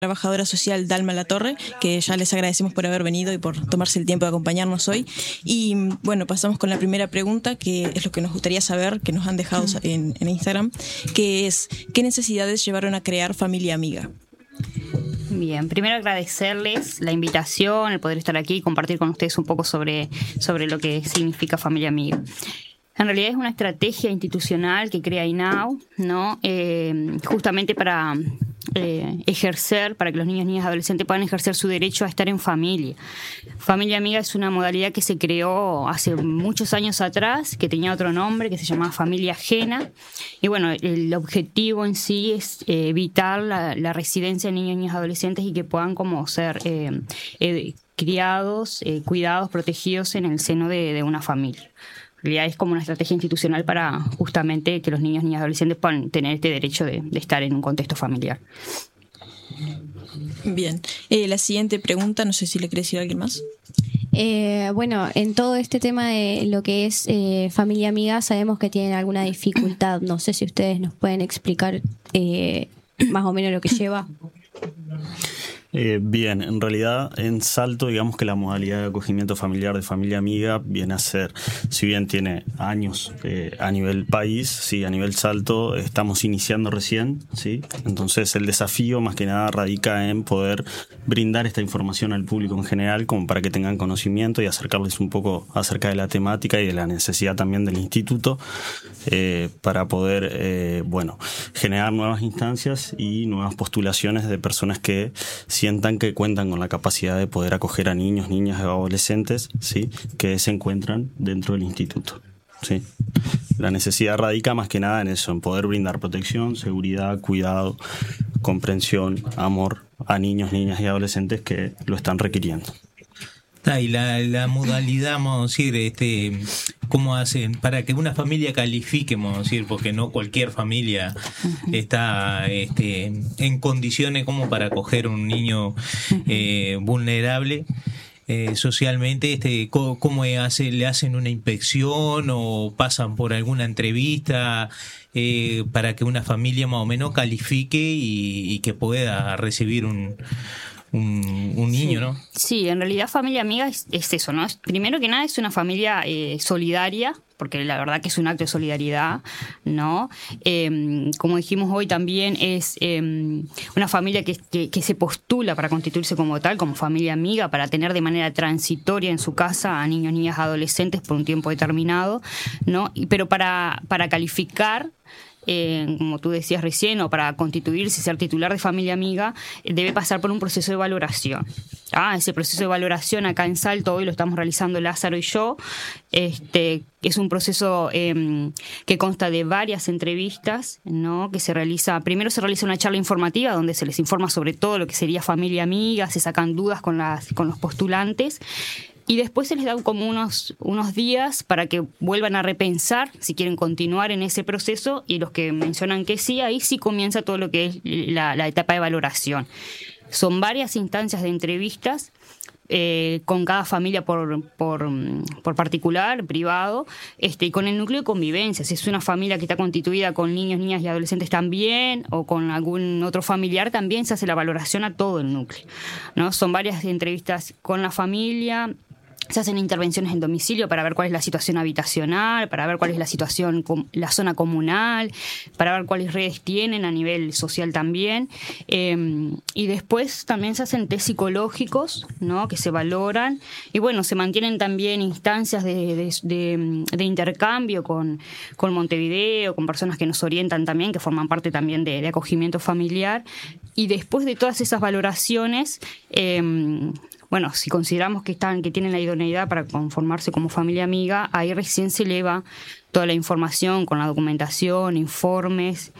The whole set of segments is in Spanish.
trabajadora social Dalma Latorre, que ya les agradecemos por haber venido y por tomarse el tiempo de acompañarnos hoy. Y bueno, pasamos con la primera pregunta, que es lo que nos gustaría saber, que nos han dejado en Instagram, que es: ¿qué necesidades llevaron a crear Familia Amiga? Bien, primero agradecerles la invitación, el poder estar aquí y compartir con ustedes un poco sobre lo que significa Familia Amiga. En realidad es una estrategia institucional que crea INAU, ¿no? Justamente para ejercer, para que los niños, niñas y adolescentes puedan ejercer su derecho a estar en familia. Familia Amiga es una modalidad que se creó hace muchos años atrás, que tenía otro nombre, que se llamaba Familia Ajena. Y bueno, el objetivo en sí es evitar la residencia de niños, niñas y adolescentes y que puedan como ser criados, cuidados, protegidos en el seno de una familia. En realidad es como una estrategia institucional para justamente que los niños, niñas y adolescentes puedan tener este derecho de estar en un contexto familiar. Bien, la siguiente pregunta, no sé si le quiere decir a alguien más. Bueno, en todo este tema de lo que es Familia Amiga, sabemos que tienen alguna dificultad. No sé si ustedes nos pueden explicar más o menos lo que lleva. Bien, en realidad en Salto, digamos que la modalidad de acogimiento familiar de Familia Amiga viene a ser, si bien tiene años a nivel país, sí, a nivel Salto estamos iniciando recién, sí. Entonces el desafío más que nada radica en poder brindar esta información al público en general, como para que tengan conocimiento y acercarles un poco acerca de la temática y de la necesidad también del instituto, para poder, generar nuevas instancias y nuevas postulaciones de personas que sientan que cuentan con la capacidad de poder acoger a niños, niñas y adolescentes, ¿sí?, que se encuentran dentro del instituto, ¿sí? La necesidad radica más que nada en eso, en poder brindar protección, seguridad, cuidado, comprensión, amor a niños, niñas y adolescentes que lo están requiriendo. Y la modalidad, vamos a decir, ¿cómo hacen para que una familia califique, vamos a decir? Porque no cualquier familia está en condiciones como para acoger un niño vulnerable socialmente. ¿Cómo le hacen una inspección o pasan por alguna entrevista para que una familia más o menos califique y que pueda recibir un niño, sí, ¿no? Sí, en realidad Familia Amiga es eso, ¿no? Primero que nada es una familia solidaria, porque la verdad que es un acto de solidaridad, ¿no? Como dijimos hoy, también es una familia que se postula para constituirse como tal, como familia amiga, para tener de manera transitoria en su casa a niños, niñas, adolescentes por un tiempo determinado, ¿no? Pero para calificar, como tú decías recién, o para constituirse y ser titular de Familia Amiga, debe pasar por un proceso de valoración. Ese proceso de valoración acá en Salto hoy lo estamos realizando Lázaro y yo. Es un proceso que consta de varias entrevistas, ¿no? Primero se realiza una charla informativa donde se les informa sobre todo lo que sería Familia Amiga, se sacan dudas con los postulantes. Y después se les da como unos días para que vuelvan a repensar si quieren continuar en ese proceso, y los que mencionan que sí, ahí sí comienza todo lo que es la etapa de valoración. Son varias instancias de entrevistas con cada familia por particular, privado, y con el núcleo de convivencia. Si es una familia que está constituida con niños, niñas y adolescentes también, o con algún otro familiar, también se hace la valoración a todo el núcleo, ¿no? Son varias entrevistas con la familia. Se hacen intervenciones en domicilio para ver cuál es la situación habitacional, para ver cuál es la situación, la zona comunal, para ver cuáles redes tienen a nivel social también. Y después también se hacen test psicológicos, ¿no?, que se valoran. Y bueno, se mantienen también instancias de intercambio con Montevideo, con personas que nos orientan también, que forman parte también de acogimiento familiar. Y después de todas esas valoraciones, si consideramos que tienen la idoneidad para conformarse como Familia Amiga, ahí recién se eleva toda la información con la documentación, informes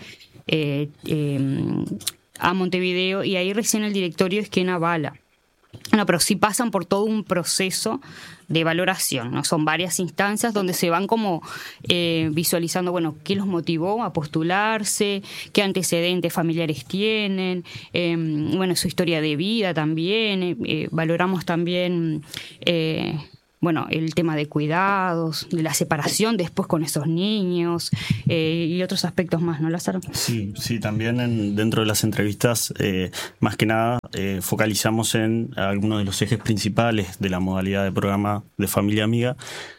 a Montevideo, y ahí recién el directorio es quien avala. No, pero sí pasan por todo un proceso de valoración, ¿no? Son varias instancias donde se van como visualizando, qué los motivó a postularse, qué antecedentes familiares tienen, su historia de vida también. Valoramos también bueno, el tema de cuidados, de la separación después con esos niños y otros aspectos más, ¿no, Lázaro? Sí, también dentro de las entrevistas, más que nada, focalizamos en algunos de los ejes principales de la modalidad de programa de Familia Amiga,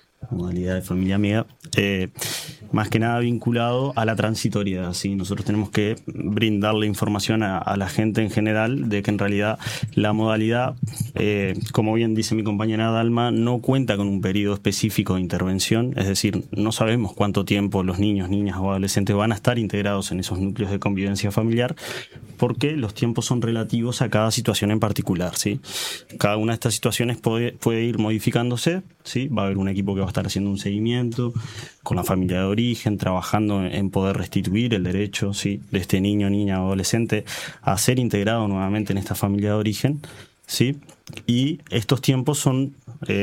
más que nada vinculado a la transitoriedad, ¿sí? Nosotros tenemos que brindarle información a la gente en general de que en realidad la modalidad, como bien dice mi compañera Dalma, no cuenta con un periodo específico de intervención, es decir, no sabemos cuánto tiempo los niños, niñas o adolescentes van a estar integrados en esos núcleos de convivencia familiar, porque los tiempos son relativos a cada situación en particular, ¿sí? Cada una de estas situaciones puede ir modificándose, ¿sí? Va a haber un equipo que va a estar haciendo un seguimiento con la familia de origen, trabajando en poder restituir el derecho, ¿sí?, de este niño, niña o adolescente a ser integrado nuevamente en esta familia de origen, ¿sí? Y estos tiempos son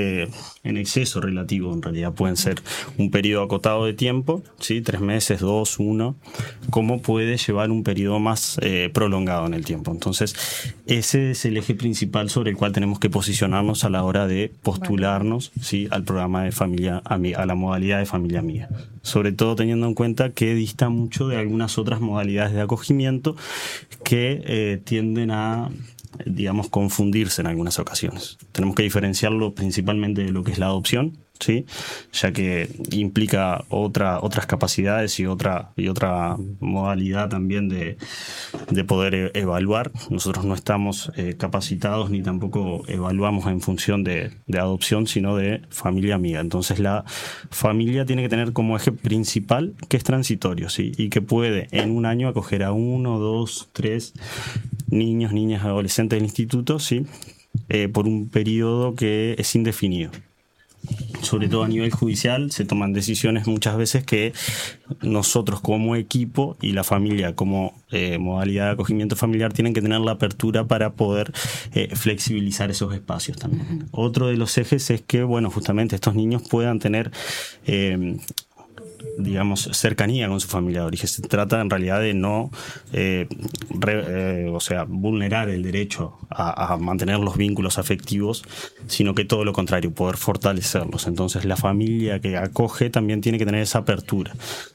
en exceso relativo, en realidad pueden ser un periodo acotado de tiempo, ¿sí?, 3 meses, 2, 1, como puede llevar un periodo más prolongado en el tiempo. Entonces, ese es el eje principal sobre el cual tenemos que posicionarnos a la hora de postularnos, ¿sí?, al programa de Familia Amiga, a la modalidad de Familia Amiga. Sobre todo teniendo en cuenta que dista mucho de algunas otras modalidades de acogimiento que tienden a, digamos, confundirse en algunas ocasiones. Tenemos que diferenciarlo principalmente de lo que es la adopción, ¿sí?, ya que implica otras capacidades y otra modalidad también de poder evaluar. Nosotros no estamos capacitados ni tampoco evaluamos en función de adopción, sino de Familia Amiga. Entonces la familia tiene que tener como eje principal que es transitorio, ¿sí?, y que puede en un año acoger a 1, 2, 3 niños, niñas, adolescentes del instituto, ¿sí?, por un periodo que es indefinido. Sobre todo a nivel judicial se toman decisiones muchas veces que nosotros como equipo y la familia como modalidad de acogimiento familiar tienen que tener la apertura para poder flexibilizar esos espacios también. Otro de los ejes es que, bueno, justamente estos niños puedan tener digamos, cercanía con su familia de origen. Se trata en realidad de no vulnerar el derecho a mantener los vínculos afectivos, sino que todo lo contrario, poder fortalecerlos. Entonces la familia que acoge también tiene que tener esa apertura.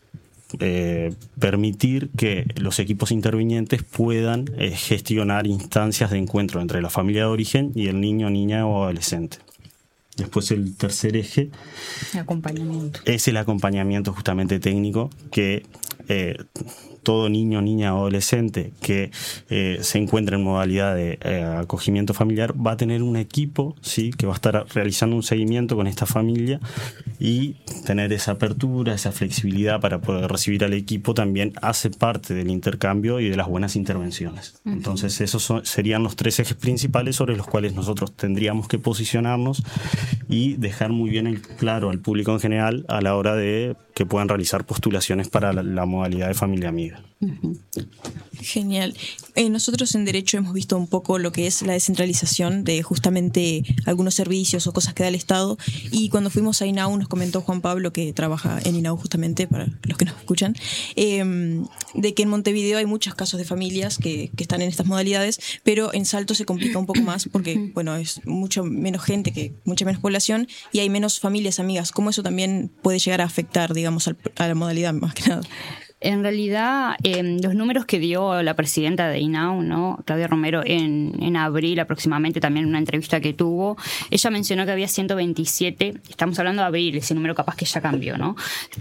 Permitir que los equipos intervinientes puedan gestionar instancias de encuentro entre la familia de origen y el niño, niña o adolescente. Después el tercer eje es el acompañamiento justamente técnico, que todo niño, niña o adolescente que se encuentra en modalidad de acogimiento familiar va a tener un equipo, ¿sí?, que va a estar realizando un seguimiento con esta familia, y tener esa apertura, esa flexibilidad para poder recibir al equipo también hace parte del intercambio y de las buenas intervenciones. Entonces esos serían los 3 ejes principales sobre los cuales nosotros tendríamos que posicionarnos y dejar muy bien claro al público en general a la hora de que puedan realizar postulaciones para la modalidad de Familia Amiga. Genial. Nosotros en Derecho hemos visto un poco lo que es la descentralización de justamente algunos servicios o cosas que da el Estado, y cuando fuimos a INAU nos comentó Juan Pablo, que trabaja en INAU justamente, para los que nos escuchan, de que en Montevideo hay muchos casos de familias que están en estas modalidades, pero en Salto se complica un poco más porque, bueno, es mucho menos gente, mucha menos población, y hay menos familias amigas. ¿Cómo eso también puede llegar a afectar, digamos, a la modalidad más que nada? En realidad, los números que dio la presidenta de INAU, ¿no?, Claudia Romero, en abril aproximadamente, también en una entrevista que tuvo, ella mencionó que había 127, estamos hablando de abril, ese número capaz que ya cambió, ¿no?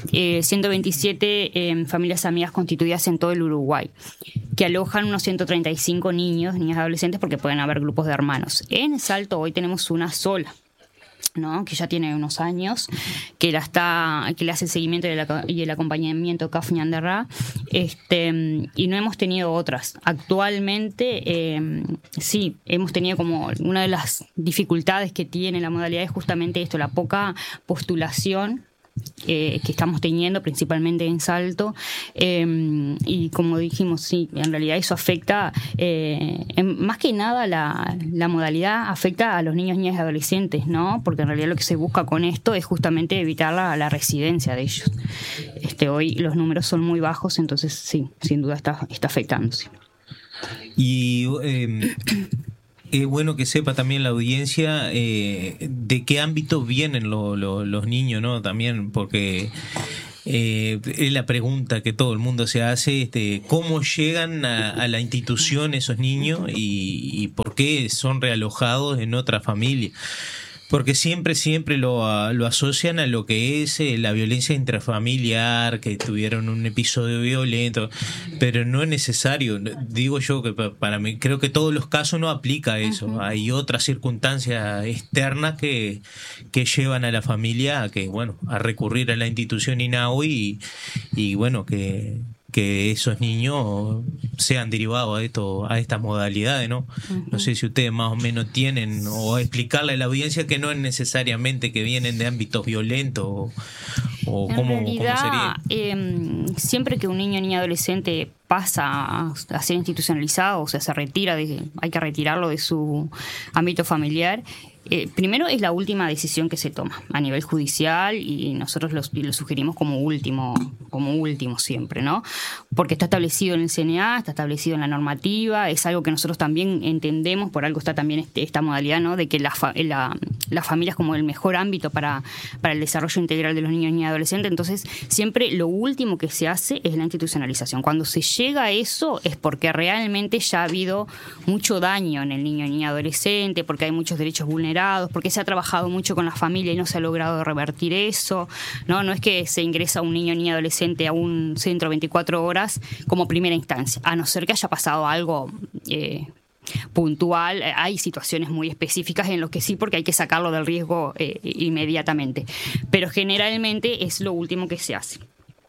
127 familias amigas constituidas en todo el Uruguay, que alojan unos 135 niños, niñas y adolescentes, porque pueden haber grupos de hermanos. En Salto hoy tenemos una sola, ¿no?, que ya tiene unos años, que le hace el seguimiento y el acompañamiento CAF Ñanderrá, y no hemos tenido otras. Actualmente, sí, hemos tenido como una de las dificultades que tiene la modalidad es justamente esto, la poca postulación que estamos teniendo principalmente en Salto, y como dijimos, sí, en realidad eso afecta, más que nada la modalidad afecta a los niños, niñas y adolescentes, ¿no? Porque en realidad lo que se busca con esto es justamente evitar la residencia de ellos. Hoy los números son muy bajos, entonces sí, sin duda está afectándose. Y es bueno que sepa también la audiencia de qué ámbito vienen los niños, ¿no? También porque es la pregunta que todo el mundo se hace, ¿cómo llegan a la institución esos niños y por qué son realojados en otra familia? Porque siempre lo asocian a lo que es la violencia intrafamiliar, que tuvieron un episodio violento, pero no es necesario. Digo yo que para mí, creo que todos los casos no aplica eso. Uh-huh. Hay otras circunstancias externas que llevan a la familia a recurrir a la institución INAHUY y bueno, que esos niños sean derivados a estas modalidades, ¿no? Uh-huh. No sé si ustedes más o menos tienen, o explicarle a la audiencia que no es necesariamente que vienen de ámbitos violentos, o en cómo realidad, sería. Siempre que un niño o niña adolescente pasa a ser institucionalizado, o sea, se retira, hay que retirarlo de su ámbito familiar. Primero es la última decisión que se toma a nivel judicial y nosotros lo sugerimos como último siempre, ¿no? Porque está establecido en el CNA, está establecido en la normativa, es algo que nosotros también entendemos, por algo está también esta modalidad, ¿no? De que la familia es como el mejor ámbito para el desarrollo integral de los niños y adolescentes. Entonces, siempre lo último que se hace es la institucionalización. Cuando se llega a eso es porque realmente ya ha habido mucho daño en el niño y adolescente, porque hay muchos derechos vulnerados, porque se ha trabajado mucho con la familia y no se ha logrado revertir eso, ¿no? No es que se ingresa un niño o niña adolescente a un centro 24 horas como primera instancia, a no ser que haya pasado algo puntual. Hay situaciones muy específicas en las que sí, porque hay que sacarlo del riesgo inmediatamente, pero generalmente es lo último que se hace.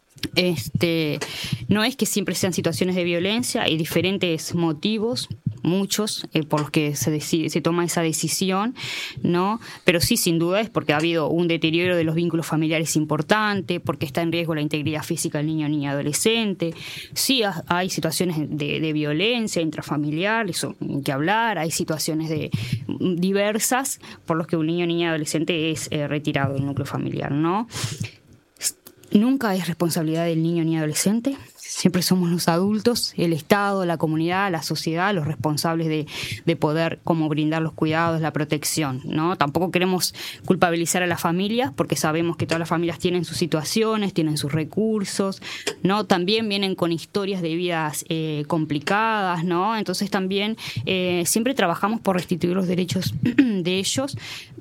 No es que siempre sean situaciones de violencia, hay diferentes motivos, muchos, por los que se toma esa decisión, ¿no? Pero sí, sin duda, es porque ha habido un deterioro de los vínculos familiares importante, porque está en riesgo la integridad física del niño o niña adolescente. Sí, hay situaciones de violencia intrafamiliar, eso hay que hablar, hay situaciones diversas por los que un niño o niña adolescente es retirado del núcleo familiar, ¿no? Nunca es responsabilidad del niño ni adolescente, siempre somos los adultos, el Estado, la comunidad, la sociedad, los responsables de poder como brindar los cuidados, la protección, ¿no? Tampoco queremos culpabilizar a las familias porque sabemos que todas las familias tienen sus situaciones, tienen sus recursos, ¿no? También vienen con historias de vidas complicadas, ¿no? Entonces también siempre trabajamos por restituir los derechos de ellos,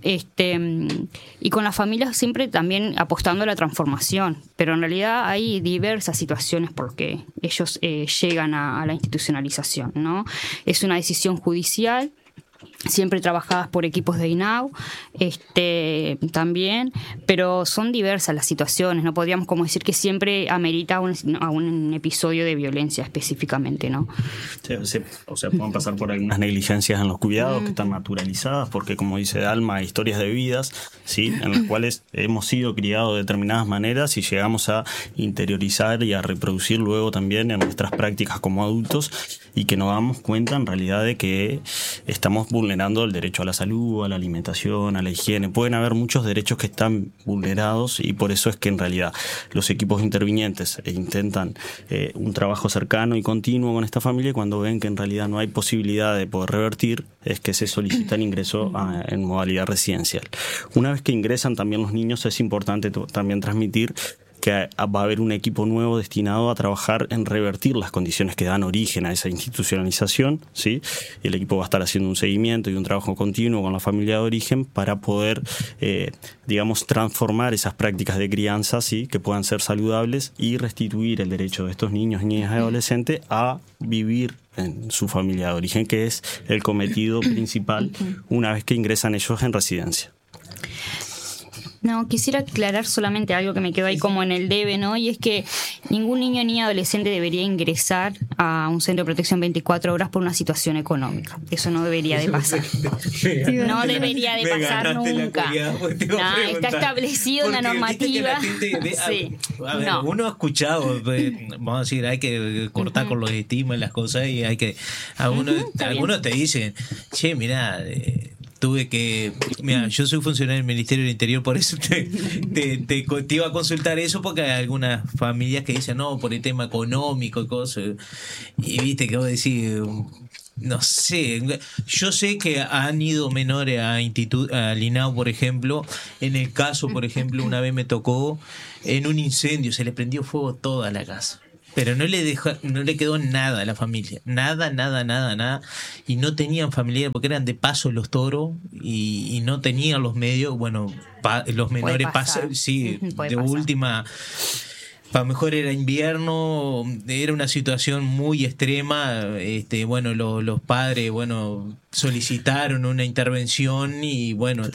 y con las familias siempre también apostando a la transformación, pero en realidad hay diversas situaciones por que ellos llegan a la institucionalización, ¿no? Es una decisión judicial, siempre trabajadas por equipos de INAHUY, también, pero son diversas las situaciones, no podríamos como decir que siempre amerita a un episodio de violencia específicamente, ¿no? O sea, pueden pasar por algunas negligencias en los cuidados que están naturalizadas, porque como dice Dalma, hay historias de vidas, ¿sí?, en las cuales hemos sido criados de determinadas maneras y llegamos a interiorizar y a reproducir luego también en nuestras prácticas como adultos, y que nos damos cuenta en realidad de que estamos vulnerando el derecho a la salud, a la alimentación, a la higiene. Pueden haber muchos derechos que están vulnerados, y por eso es que en realidad los equipos intervinientes intentan un trabajo cercano y continuo con esta familia, y cuando ven que en realidad no hay posibilidad de poder revertir, es que se solicita el ingreso en modalidad residencial. Una vez que ingresan también los niños, es importante también transmitir que va a haber un equipo nuevo destinado a trabajar en revertir las condiciones que dan origen a esa institucionalización, ¿sí? Y el equipo va a estar haciendo un seguimiento y un trabajo continuo con la familia de origen para poder, transformar esas prácticas de crianza, ¿sí?, que puedan ser saludables, y restituir el derecho de estos niños, niñas y adolescentes a vivir en su familia de origen, que es el cometido principal una vez que ingresan ellos en residencia. No, quisiera aclarar solamente algo que me quedó ahí como en el debe, ¿no? Y es que ningún niño ni adolescente debería ingresar a un centro de protección 24 horas por una situación económica. Eso no debería de pasar. No debería de pasar nunca. Está establecido en la normativa. A ver, uno ha escuchado, vamos a decir, hay que cortar con los estigmas y las cosas, y hay que... Algunos te dicen, che, mirá... yo soy funcionario del Ministerio del Interior, por eso te iba a consultar eso, porque hay algunas familias que dicen, no, por el tema económico y cosas, y viste que vos decís, No sé, yo sé que han ido menores al INAU, por ejemplo. En el caso, por ejemplo, una vez me tocó en un incendio, se le prendió fuego toda la casa. Pero no le quedó nada a la familia. Nada. Y no tenían familiares porque eran de paso los toros y no tenían los medios. Bueno, los menores pasan, sí, de pasar. Última. Para mejor era invierno, era una situación muy extrema. Bueno, los padres, solicitaron una intervención y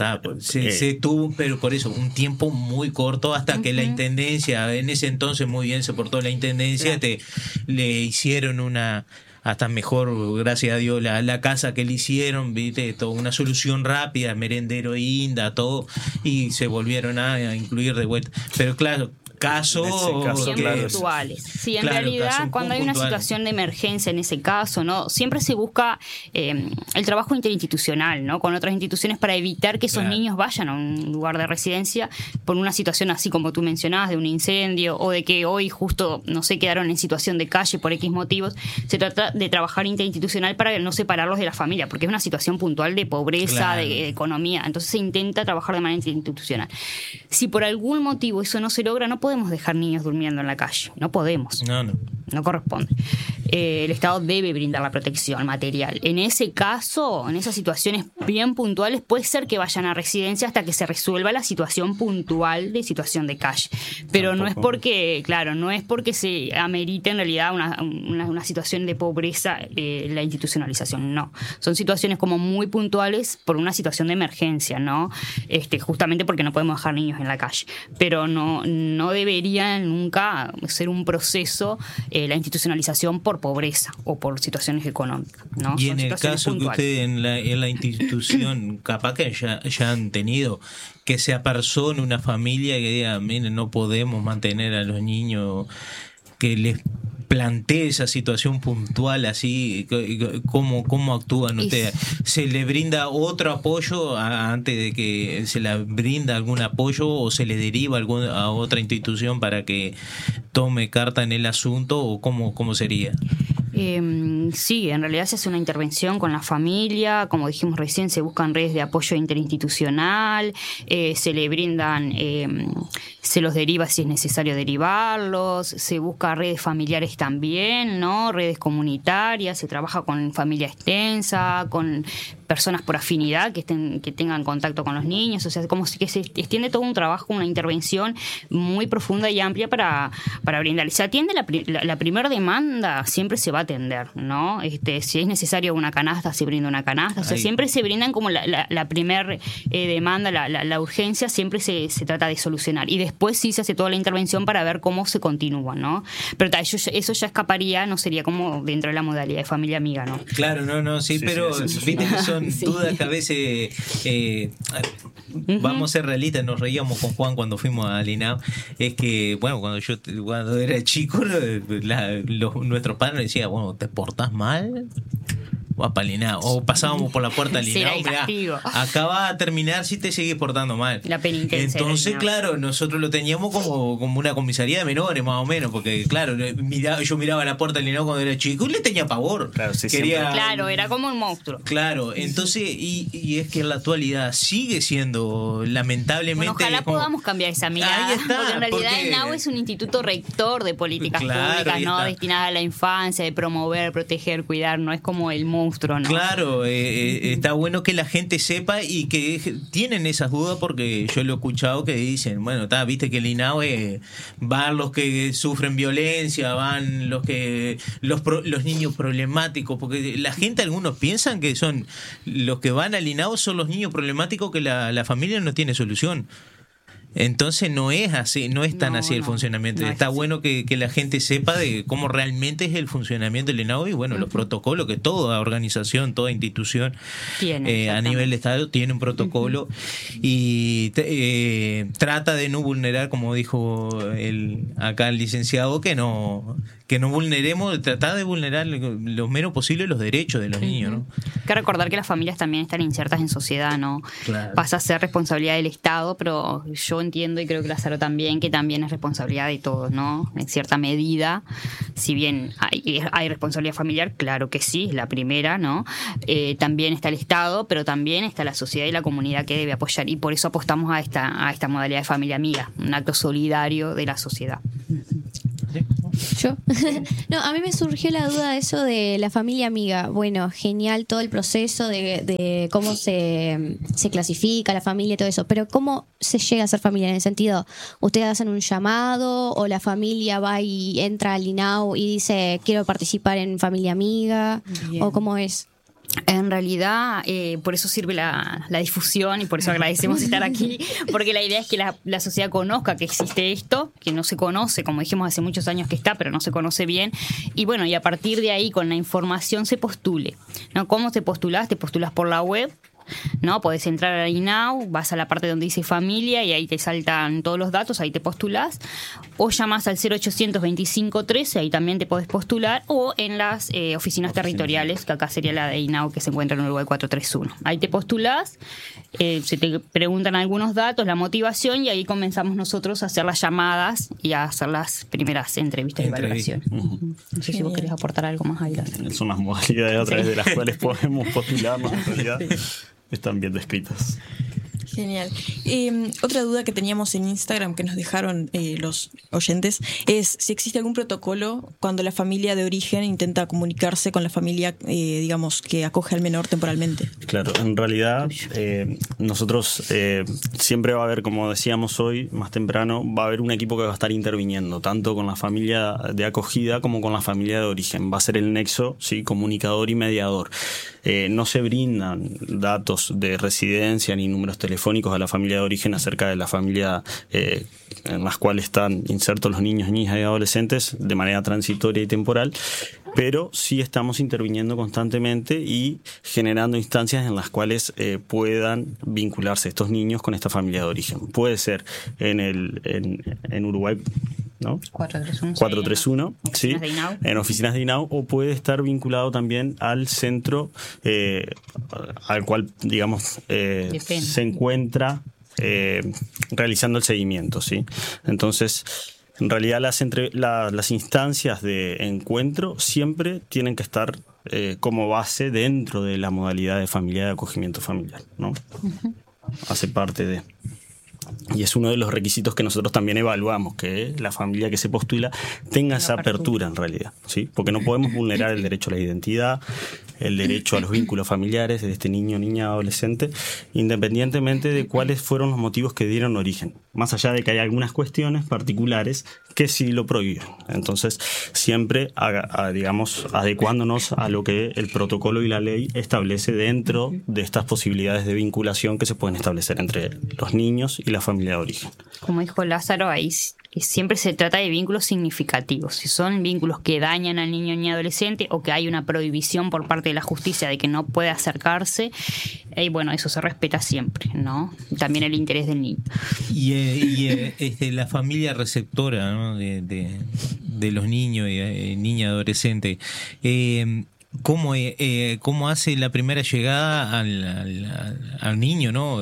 se tuvo, pero por eso, un tiempo muy corto hasta que la intendencia, en ese entonces muy bien se portó la intendencia, le hicieron hasta mejor, gracias a Dios, la casa que le hicieron, viste, todo, una solución rápida, merendero inda, todo, y se volvieron a incluir de vuelta. Pero claro, casos puntuales. Sí, en realidad, cuando hay una situación de emergencia en ese caso, ¿no? Siempre se busca el trabajo interinstitucional, ¿no? Con otras instituciones para evitar que esos niños vayan a un lugar de residencia por una situación así como tú mencionabas, de un incendio o de que hoy justo, no sé, quedaron en situación de calle por X motivos. Se trata de trabajar interinstitucional para no separarlos de la familia, porque es una situación puntual de pobreza, de economía. Entonces se intenta trabajar de manera interinstitucional. Si por algún motivo eso no se logra, no podemos dejar niños durmiendo en la calle. No podemos. No corresponde. El Estado debe brindar la protección material. En ese caso, en esas situaciones bien puntuales, puede ser que vayan a residencia hasta que se resuelva la situación puntual de situación de calle. Pero no es porque se amerite en realidad una situación de pobreza la institucionalización. No. Son situaciones como muy puntuales por una situación de emergencia, ¿no? Justamente porque no podemos dejar niños en la calle. Pero no debería nunca ser un proceso la institucionalización por pobreza o por situaciones económicas, ¿no? Y son en el caso puntuales. Que ustedes en la institución capaz que ya han tenido que se apersone una familia que diga, miren, no podemos mantener a los niños, que les plantee esa situación puntual así, ¿cómo actúan ustedes? ¿Se le brinda otro apoyo antes de que se le brinda algún apoyo o se le deriva a otra institución para que tome carta en el asunto o cómo sería? Sí, en realidad se hace una intervención con la familia, como dijimos recién, se buscan redes de apoyo interinstitucional, se le brindan, se los deriva si es necesario derivarlos, se busca redes familiares también, ¿no? Redes comunitarias, se trabaja con familia extensa, con personas por afinidad que tengan contacto con los niños, o sea, como que se extiende todo un trabajo, una intervención muy profunda y amplia para brindarles. Se atiende la primera demanda, siempre se va a atender, ¿no? Si es necesario una canasta, se brinda una canasta, o sea, siempre se brindan como la primera demanda, la urgencia, siempre se trata de solucionar, y después sí se hace toda la intervención para ver cómo se continúa, ¿no? Pero eso ya escaparía, no sería como dentro de la modalidad de familia amiga, ¿no? Claro, sí, pero viste que son dudas que a veces vamos a ser realistas. Nos reíamos con Juan cuando fuimos al INAU. Es que, cuando era chico, nuestros padres decían, ¿te portás mal? O pasábamos por la puerta del INAU, acá va a terminar si te sigues portando mal. La penitencia. Entonces, claro, nosotros lo teníamos como una comisaría de menores, más o menos, porque, claro, yo miraba la puerta del INAU cuando era chico y le tenía pavor. Claro, claro, era como un monstruo. Claro, entonces, y es que en la actualidad sigue siendo, lamentablemente... Ojalá podamos cambiar esa mirada. Ahí está, porque en realidad el INAU es un instituto rector de políticas públicas, ¿no? Destinadas a la infancia, de promover, proteger, cuidar, no es como el monstruo, ¿no? Claro, está bueno que la gente sepa y que tienen esas dudas, porque yo lo he escuchado que dicen, viste que el INAU van los que sufren violencia, van los niños problemáticos, porque la gente, algunos piensan que son los que van al INAU son los niños problemáticos que la familia no tiene solución. Entonces no es así, no es tan así el funcionamiento. Está bueno que la gente sepa de cómo realmente es el funcionamiento del INAU y los protocolos que toda organización, toda institución tiene, a nivel de Estado tiene un protocolo y trata de no vulnerar, como dijo acá el licenciado, que no vulneremos, tratar de vulnerar lo menos posible los derechos de los niños, ¿no? Hay que recordar que las familias también están insertas en sociedad, ¿no? Claro. Pasa a ser responsabilidad del Estado, pero yo yo entiendo y creo que Lázaro también, que también es responsabilidad de todos, ¿no? En cierta medida, si bien hay responsabilidad familiar, claro que sí, es la primera, ¿no? También está el Estado, pero también está la sociedad y la comunidad que debe apoyar, y por eso apostamos a esta modalidad de familia amiga, un acto solidario de la sociedad. ¿Yo? No, a mí me surgió la duda de eso de la familia amiga. Bueno, genial todo el proceso de cómo se clasifica la familia y todo eso, pero ¿cómo se llega a ser familia? En el sentido, ¿ustedes hacen un llamado o la familia va y entra al INAU y dice quiero participar en familia amiga? Bien. ¿O cómo es? En realidad, por eso sirve la difusión y por eso agradecemos estar aquí, porque la idea es que la sociedad conozca que existe esto, que no se conoce, como dijimos hace muchos años que está, pero no se conoce bien, y bueno, y a partir de ahí con la información se postule, ¿no? ¿Cómo te postulás? Te postulas por la web, ¿no? Podés entrar a INAU, vas a la parte donde dice familia y ahí te saltan todos los datos, ahí te postulás, o llamás al 0800 25 13, ahí también te podés postular, o en las oficinas territoriales, que acá sería la de INAU que se encuentra en Uruguay 431. Ahí te postulás, se te preguntan algunos datos, la motivación, y ahí comenzamos nosotros a hacer las llamadas y a hacer las primeras entrevistas de evaluación. No sé si vos querés aportar algo más ahí. Son las modalidades a través de las cuales podemos postularnos, en realidad. Están bien descritas. Genial. Otra duda que teníamos en Instagram que nos dejaron los oyentes es si existe algún protocolo cuando la familia de origen intenta comunicarse con la familia, digamos, que acoge al menor temporalmente. Claro, en realidad nosotros siempre va a haber, como decíamos hoy, más temprano, va a haber un equipo que va a estar interviniendo, tanto con la familia de acogida como con la familia de origen. Va a ser el nexo, sí, comunicador y mediador. No se brindan datos de residencia ni números telefónicos a la familia de origen acerca de la familia en las cuales están insertos los niños, niñas y adolescentes de manera transitoria y temporal, pero sí estamos interviniendo constantemente y generando instancias en las cuales puedan vincularse estos niños con esta familia de origen. Puede ser en Uruguay, ¿no? 431, sí, en oficinas de INAU, o puede estar vinculado también al centro al cual, digamos, se encuentra realizando el seguimiento, ¿sí? Entonces, en realidad las instancias de encuentro siempre tienen que estar como base dentro de la modalidad de familia de acogimiento familiar, ¿no? Hace parte de... Y es uno de los requisitos que nosotros también evaluamos, que la familia que se postula tenga esa apertura en realidad, ¿sí? Porque no podemos vulnerar el derecho a la identidad, el derecho a los vínculos familiares de este niño, niña, adolescente, independientemente de cuáles fueron los motivos que dieron origen, más allá de que hay algunas cuestiones particulares que sí lo prohíben. Entonces, siempre, digamos, adecuándonos a lo que el protocolo y la ley establece dentro de estas posibilidades de vinculación que se pueden establecer entre los niños y la familia de origen. Como dijo Lázaro, ahí siempre se trata de vínculos significativos. Si son vínculos que dañan al niño ni adolescente o que hay una prohibición por parte de la justicia de que no puede acercarse, bueno, eso se respeta siempre, ¿no? También el interés del niño. Y la familia receptora, ¿no? de los niños y niña adolescente, ¿cómo hace la primera llegada al niño, ¿no?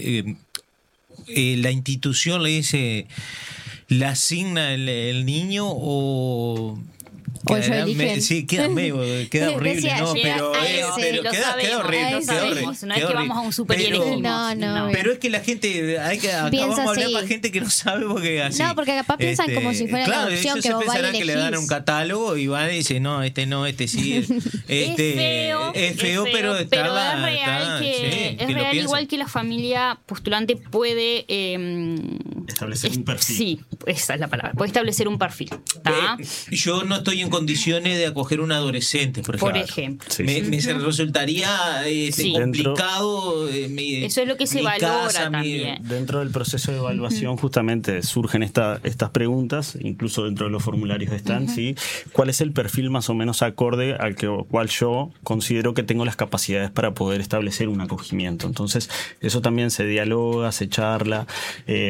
La institución le dice, ¿la asigna el niño o queda horrible, ¿no? Pero queda horrible. No es que vamos a un super y elegimos. No. Pero es que la gente, acá vamos a hablar para gente que no sabe porque así. No, porque capaz piensan como si fuera la opción que vos vas a elegir. Que le dan un catálogo y van y dicen, no, este sí. Es feo, pero es real igual que la familia postulante puede establecer un perfil. Sí, esa es la palabra. Puede establecer un perfil. Yo no estoy en condiciones de acoger un adolescente, por ejemplo. Sí. Me resultaría complicado. Eso es lo que se valora también. Dentro del proceso de evaluación justamente surgen estas preguntas, incluso dentro de los formularios están, ¿sí? ¿Cuál es el perfil más o menos acorde al cual yo considero que tengo las capacidades para poder establecer un acogimiento? Entonces, eso también se dialoga, se charla. El equipo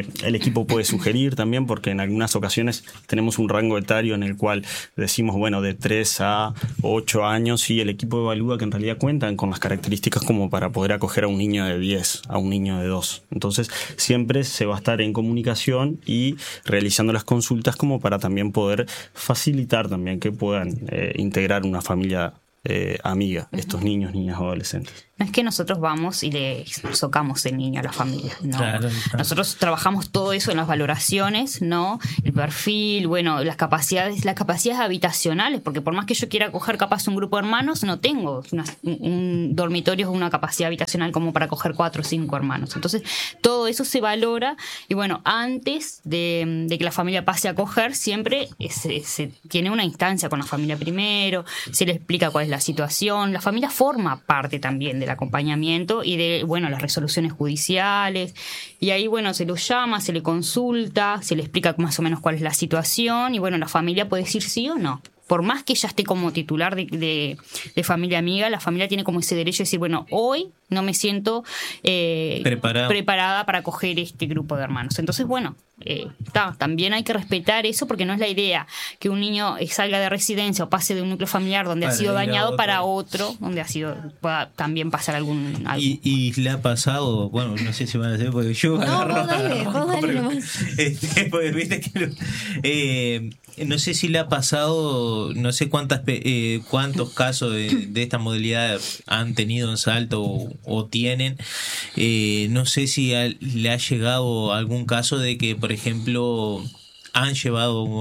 equipo puede sugerir también, porque en algunas ocasiones tenemos un rango etario en el cual decimos, bueno, de 3 a 8 años, y el equipo evalúa que en realidad cuentan con las características como para poder acoger a un niño de 10, a un niño de 2. Entonces, siempre se va a estar en comunicación y realizando las consultas como para también poder facilitar también que puedan integrar una familia amiga, estos niños, niñas o adolescentes. No es que nosotros vamos y le socamos el niño a la familia, no. Claro. Nosotros trabajamos todo eso en las valoraciones, ¿no? El perfil, bueno, las capacidades habitacionales, porque por más que yo quiera acoger capaz un grupo de hermanos, no tengo un dormitorio o una capacidad habitacional como para acoger 4 o 5 hermanos. Entonces, todo eso se valora y bueno, antes de que la familia pase a acoger, siempre se tiene una instancia con la familia primero, se le explica cuál es la situación. La familia forma parte también del acompañamiento y de, bueno, las resoluciones judiciales, y ahí, bueno, se lo llama, se le consulta, se le explica más o menos cuál es la situación y, bueno, la familia puede decir sí o no. Por más que ella esté como titular de familia amiga, la familia tiene como ese derecho de decir, bueno, hoy no me siento preparada para acoger este grupo de hermanos. Entonces, bueno, también hay que respetar eso, porque no es la idea que un niño salga de residencia o pase de un núcleo familiar donde ha sido dañado para otro, donde pueda también pasar algo. Y le ha pasado, bueno, no sé si van a hacer, porque yo vos dale nomás. Porque viste que no sé si le ha pasado, no sé cuántos casos de esta modalidad han tenido en Salto o tienen. No sé si le ha llegado algún caso de que, por ejemplo, han llevado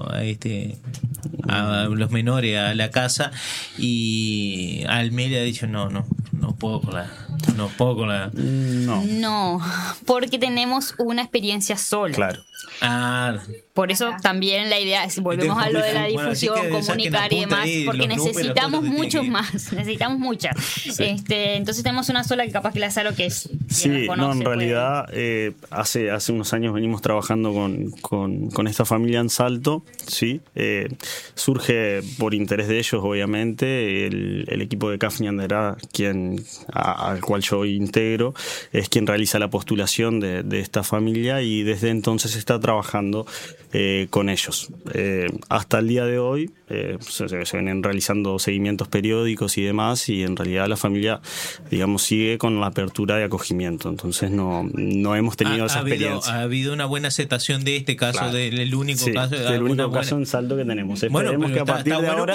a los menores a la casa y Alme le ha dicho no puedo con la. No, porque tenemos una experiencia sola. Claro. Por eso también la idea es, volvemos a lo de la difusión, comunicar y demás, porque necesitamos muchos más, necesitamos muchas. Sí. Entonces tenemos una sola que capaz que la Salo que es. Sí, conoce, en realidad hace unos años venimos trabajando con esta familia en Salto, sí. Surge por interés de ellos, obviamente, el equipo de CAF Ñandera, al cual yo integro, es quien realiza la postulación de esta familia, y desde entonces está trabajando con ellos. Hasta el día de hoy se vienen realizando seguimientos periódicos y demás, y en realidad la familia, digamos, sigue con la apertura de acogimiento. Entonces no hemos tenido esa experiencia. Ha habido una buena aceptación de este caso, claro. del único caso. Del único caso en Salto que tenemos. Esperemos que a partir de ahora,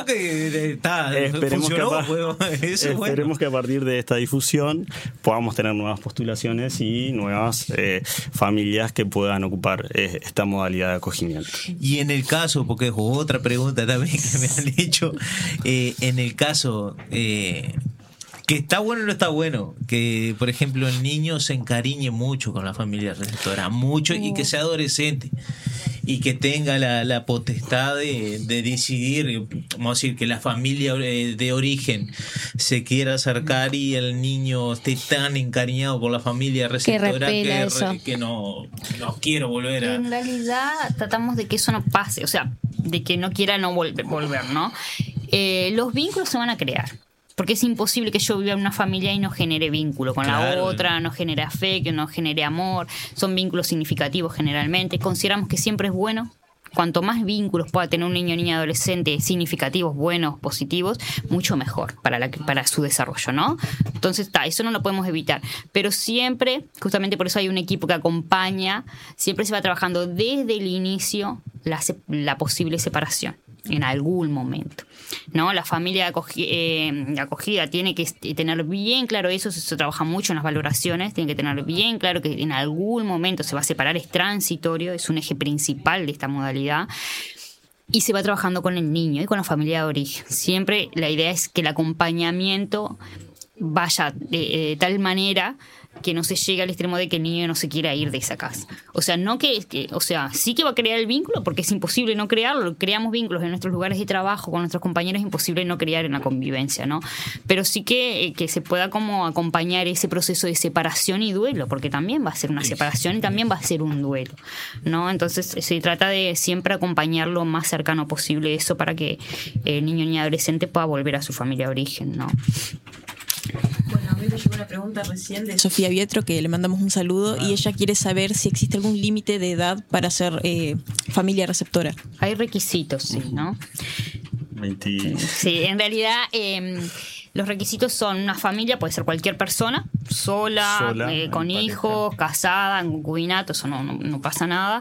esperemos que a partir de esta difusión podamos tener nuevas postulaciones y nuevas familias que puedan ocupar esta modalidad de acogimiento. Y en el caso, porque es otra pregunta también que me han hecho, en el caso que está bueno o no está bueno, que por ejemplo el niño se encariñe mucho con la familia receptora, mucho, y que sea adolescente y que tenga la potestad de decidir, vamos a decir, que la familia de origen se quiera acercar y el niño esté tan encariñado por la familia receptora que no quiero volver a... En realidad tratamos de que eso no pase, o sea, de que no quiera no volver, ¿no? Los vínculos se van a crear. Porque es imposible que yo viva en una familia y no genere vínculo con la otra, no genere afecto, no genere amor. Son vínculos significativos generalmente. Consideramos que siempre es bueno. Cuanto más vínculos pueda tener un niño o niña adolescente significativos, buenos, positivos, mucho mejor para su desarrollo, ¿no? Entonces, eso no lo podemos evitar. Pero siempre, justamente por eso hay un equipo que acompaña, siempre se va trabajando desde el inicio la posible separación en algún momento, ¿no? La familia acogida tiene que tener bien claro eso, se trabaja mucho en las valoraciones, tiene que tener bien claro que en algún momento se va a separar, es transitorio, es un eje principal de esta modalidad, y se va trabajando con el niño y con la familia de origen. Siempre la idea es que el acompañamiento vaya de tal manera que no se llegue al extremo de que el niño no se quiera ir de esa casa. O sea, sí que va a crear el vínculo, porque es imposible no crearlo. Creamos vínculos en nuestros lugares de trabajo con nuestros compañeros, es imposible no crear en la convivencia, ¿no? Pero sí que se pueda como acompañar ese proceso de separación y duelo, porque también va a ser una separación y también va a ser un duelo, ¿no? Entonces se trata de siempre acompañar lo más cercano posible eso para que el niño ni adolescente pueda volver a su familia de origen, ¿no? Bueno, a mí me llegó una pregunta recién de Sofía Vietro, que le mandamos un saludo, y ella quiere saber si existe algún límite de edad para ser familia receptora. Hay requisitos, sí, ¿no? 20. Sí, en realidad los requisitos son una familia, puede ser cualquier persona, sola con hijos, casada, en concubinato, eso no pasa nada.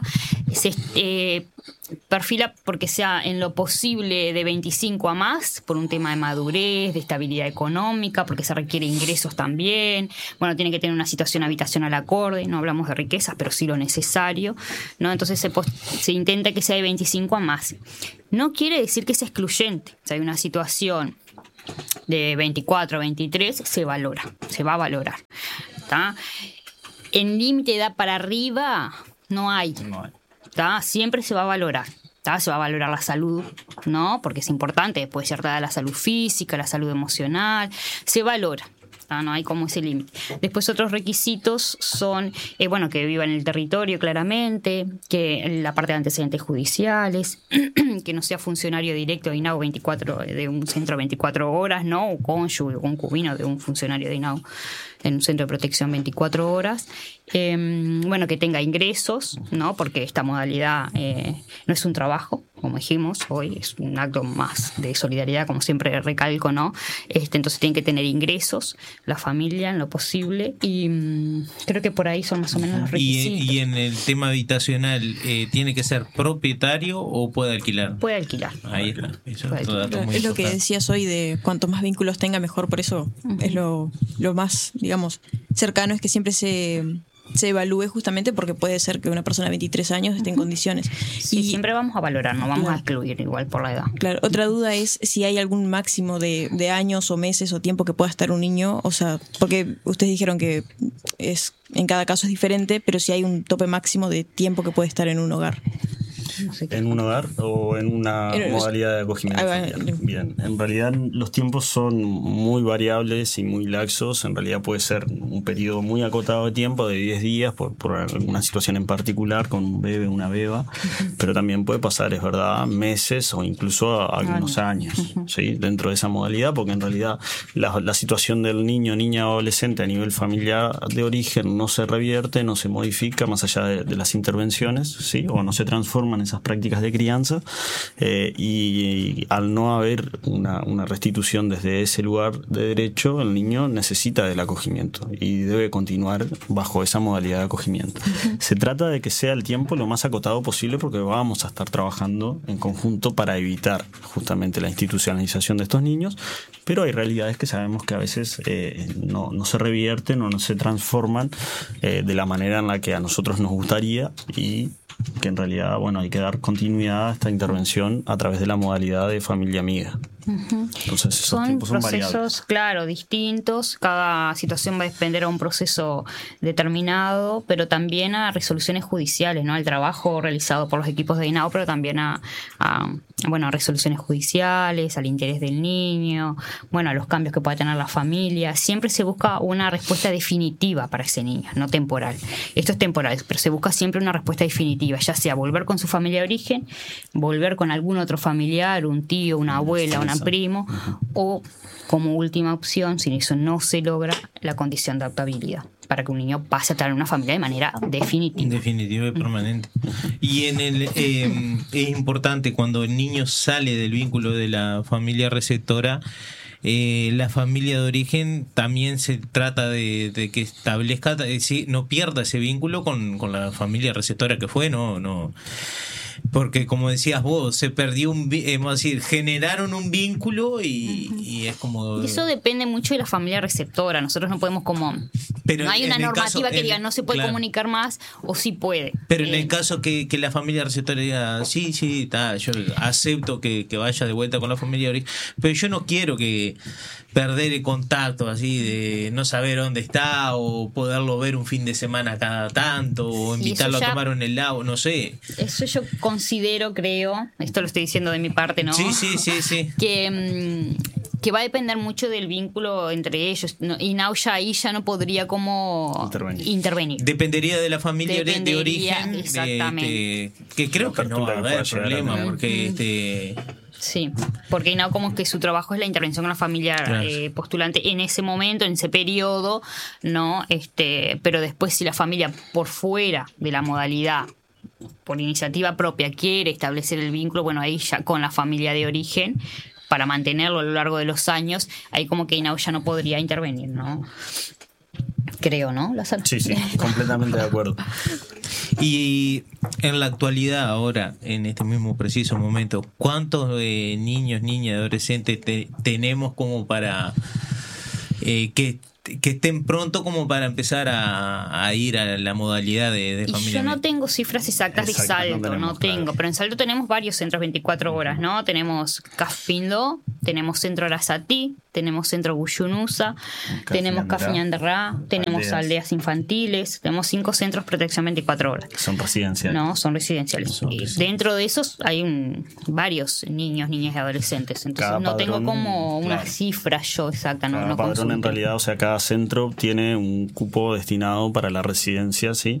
Se perfila porque sea en lo posible de 25 a más, por un tema de madurez, de estabilidad económica, porque se requiere ingresos también. Bueno, tiene que tener una situación habitacional acorde, no hablamos de riquezas, pero sí lo necesario, ¿no? Entonces se intenta que sea de 25 a más. No quiere decir que sea excluyente. Si hay una situación de 24 a 23, se va a valorar. ¿Tá? En límite de edad para arriba no hay. ¿Tá? Siempre se va a valorar. ¿Tá? Se va a valorar la salud, ¿no? Porque es importante, puede ser dada la salud física, la salud emocional, se valora. No hay como ese límite. Después otros requisitos son, que viva en el territorio claramente, que la parte de antecedentes judiciales, que no sea funcionario directo de INAU de un centro 24 horas, ¿no? O cónyuge o concubino de un funcionario de INAU en un centro de protección 24 horas. Que tenga ingresos, ¿no? Porque esta modalidad no es un trabajo, como dijimos hoy, es un acto más de solidaridad, como siempre recalco, ¿no? Entonces tienen que tener ingresos, la familia en lo posible, y creo que por ahí son más o menos los requisitos. Y en el tema habitacional, ¿tiene que ser propietario o puede alquilar? Puede alquilar. Ahí está. Eso es otro dato muy Es lo importante. que decías hoy de cuanto más vínculos tenga, mejor. Por eso es lo más, digamos, cercano, es que siempre se evalúe, justamente porque puede ser que una persona de 23 años esté en condiciones. Sí, y siempre vamos a valorar, no vamos a excluir igual por la edad. Claro, otra duda es si hay algún máximo de años o meses o tiempo que pueda estar un niño, o sea, porque ustedes dijeron que en cada caso es diferente, pero si hay un tope máximo de tiempo que puede estar en un hogar. ¿En un hogar o en una modalidad de acogimiento familiar? Bien, en realidad los tiempos son muy variables y muy laxos. En realidad puede ser un periodo muy acotado de tiempo, de 10 días, por alguna situación en particular, con un bebé, una beba, pero también puede pasar, es verdad, meses o incluso algunos años, ¿sí? Dentro de esa modalidad, porque en realidad la situación del niño, niña o adolescente a nivel familiar de origen no se revierte, no se modifica más allá de las intervenciones, ¿sí? O no se transforman esas prácticas de crianza, y al no haber una restitución desde ese lugar de derecho, el niño necesita del acogimiento y debe continuar bajo esa modalidad de acogimiento. Se trata de que sea el tiempo lo más acotado posible, porque vamos a estar trabajando en conjunto para evitar justamente la institucionalización de estos niños, pero hay realidades que sabemos que a veces no se revierten o no se transforman de la manera en la que a nosotros nos gustaría, y que en realidad, hay que dar continuidad a esta intervención a través de la modalidad de familia amiga. Entonces esos tiempos son procesos, variables. claro, distintos. Cada situación va a depender a un proceso determinado, pero también a resoluciones judiciales, ¿no? Al trabajo realizado por los equipos de INAU, pero también a resoluciones judiciales, al interés del niño, a los cambios que pueda tener la familia. Siempre se busca una respuesta definitiva para ese niño, no temporal. Esto es temporal, pero se busca siempre una respuesta definitiva, ya sea volver con su familia de origen, volver con algún otro familiar, un tío, una abuela, un primo, o como última opción, si eso no se logra, la condición de adoptabilidad, para que un niño pase a tener una familia de manera definitiva. Definitiva y permanente. Y es importante, cuando el niño sale del vínculo de la familia receptora, la familia de origen también se trata de que establezca, no pierda ese vínculo con la familia receptora que fue, no. Porque como decías vos, se perdió generaron un vínculo y es como... Eso depende mucho de la familia receptora. Nosotros no podemos Pero no hay una normativa que diga no se puede claro. comunicar más, o sí puede. Pero en el caso que la familia receptora diga, sí, yo acepto que vaya de vuelta con la familia de origen, pero yo no quiero que perder el contacto, así de no saber dónde está, o poderlo ver un fin de semana cada tanto, o invitarlo a tomar un helado, no sé. Eso yo creo, esto lo estoy diciendo de mi parte, ¿no? Sí. Que va a depender mucho del vínculo entre ellos. Y INAU ahí ya no podría como intervenir. Dependería de la familia de origen. Exactamente. Que creo que no va a haber problema, porque Sí, porque INAU como que su trabajo es la intervención con la familia postulante en ese momento, en ese periodo, ¿no? Pero después si la familia por fuera de la modalidad, por iniciativa propia, quiere establecer el vínculo, bueno, ahí ya con la familia de origen, para mantenerlo a lo largo de los años, ahí como que INAU ya no podría intervenir, ¿no? Creo, ¿no? Sí, completamente de acuerdo. Y en la actualidad, ahora, en este mismo preciso momento, ¿cuántos niños, niñas, adolescentes tenemos como para que estén pronto como para empezar a ir a la modalidad de familia? Yo no tengo cifras exactas de Salto, no tengo, claro. Pero en Salto tenemos varios centros 24 horas, ¿no? Tenemos CAF Pindó, tenemos Centro Arasatí, tenemos Centro Guyunusa, tenemos CAF Ñanderrá, tenemos aldeas infantiles, tenemos 5 centros protección 24 horas. Son residenciales. No, son residenciales. Dentro de esos hay varios niños, niñas y adolescentes. Entonces cada no padrón, tengo como una cifra yo exacta. Cada no padrón en realidad, o sea, cada centro tiene un cupo destinado para la residencia, ¿sí?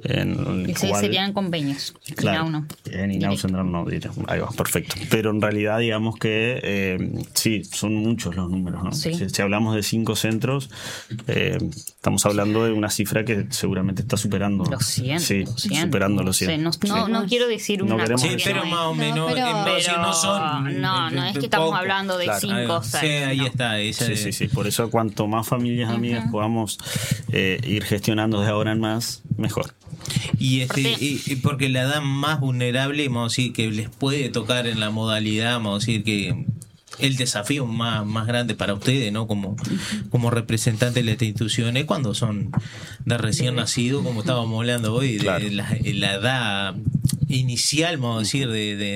Ese serían convenios. Claro, INAU no. En INAU Central no, ahí va, perfecto. Pero en realidad, digamos que sí, son muchos los números, ¿no? Sí. Si hablamos de 5 centros, estamos hablando de una cifra que seguramente está superando los 100. Sí, superando los 100. No quiero decir una cosa. Sí, pero más o menos. Pero no son. No es que estamos hablando de 5 o 6. Sí, ahí está. Sí. Por eso, cuanto más familias amigas podamos ir gestionando de ahora en más, mejor. Y porque la edad más vulnerable, vamos a decir, que les puede tocar en la modalidad, vamos a decir que el desafío más grande para ustedes, ¿no? Como representantes de esta institución es cuando son de recién nacido, como estábamos hablando hoy, claro. de la edad inicial, vamos a decir,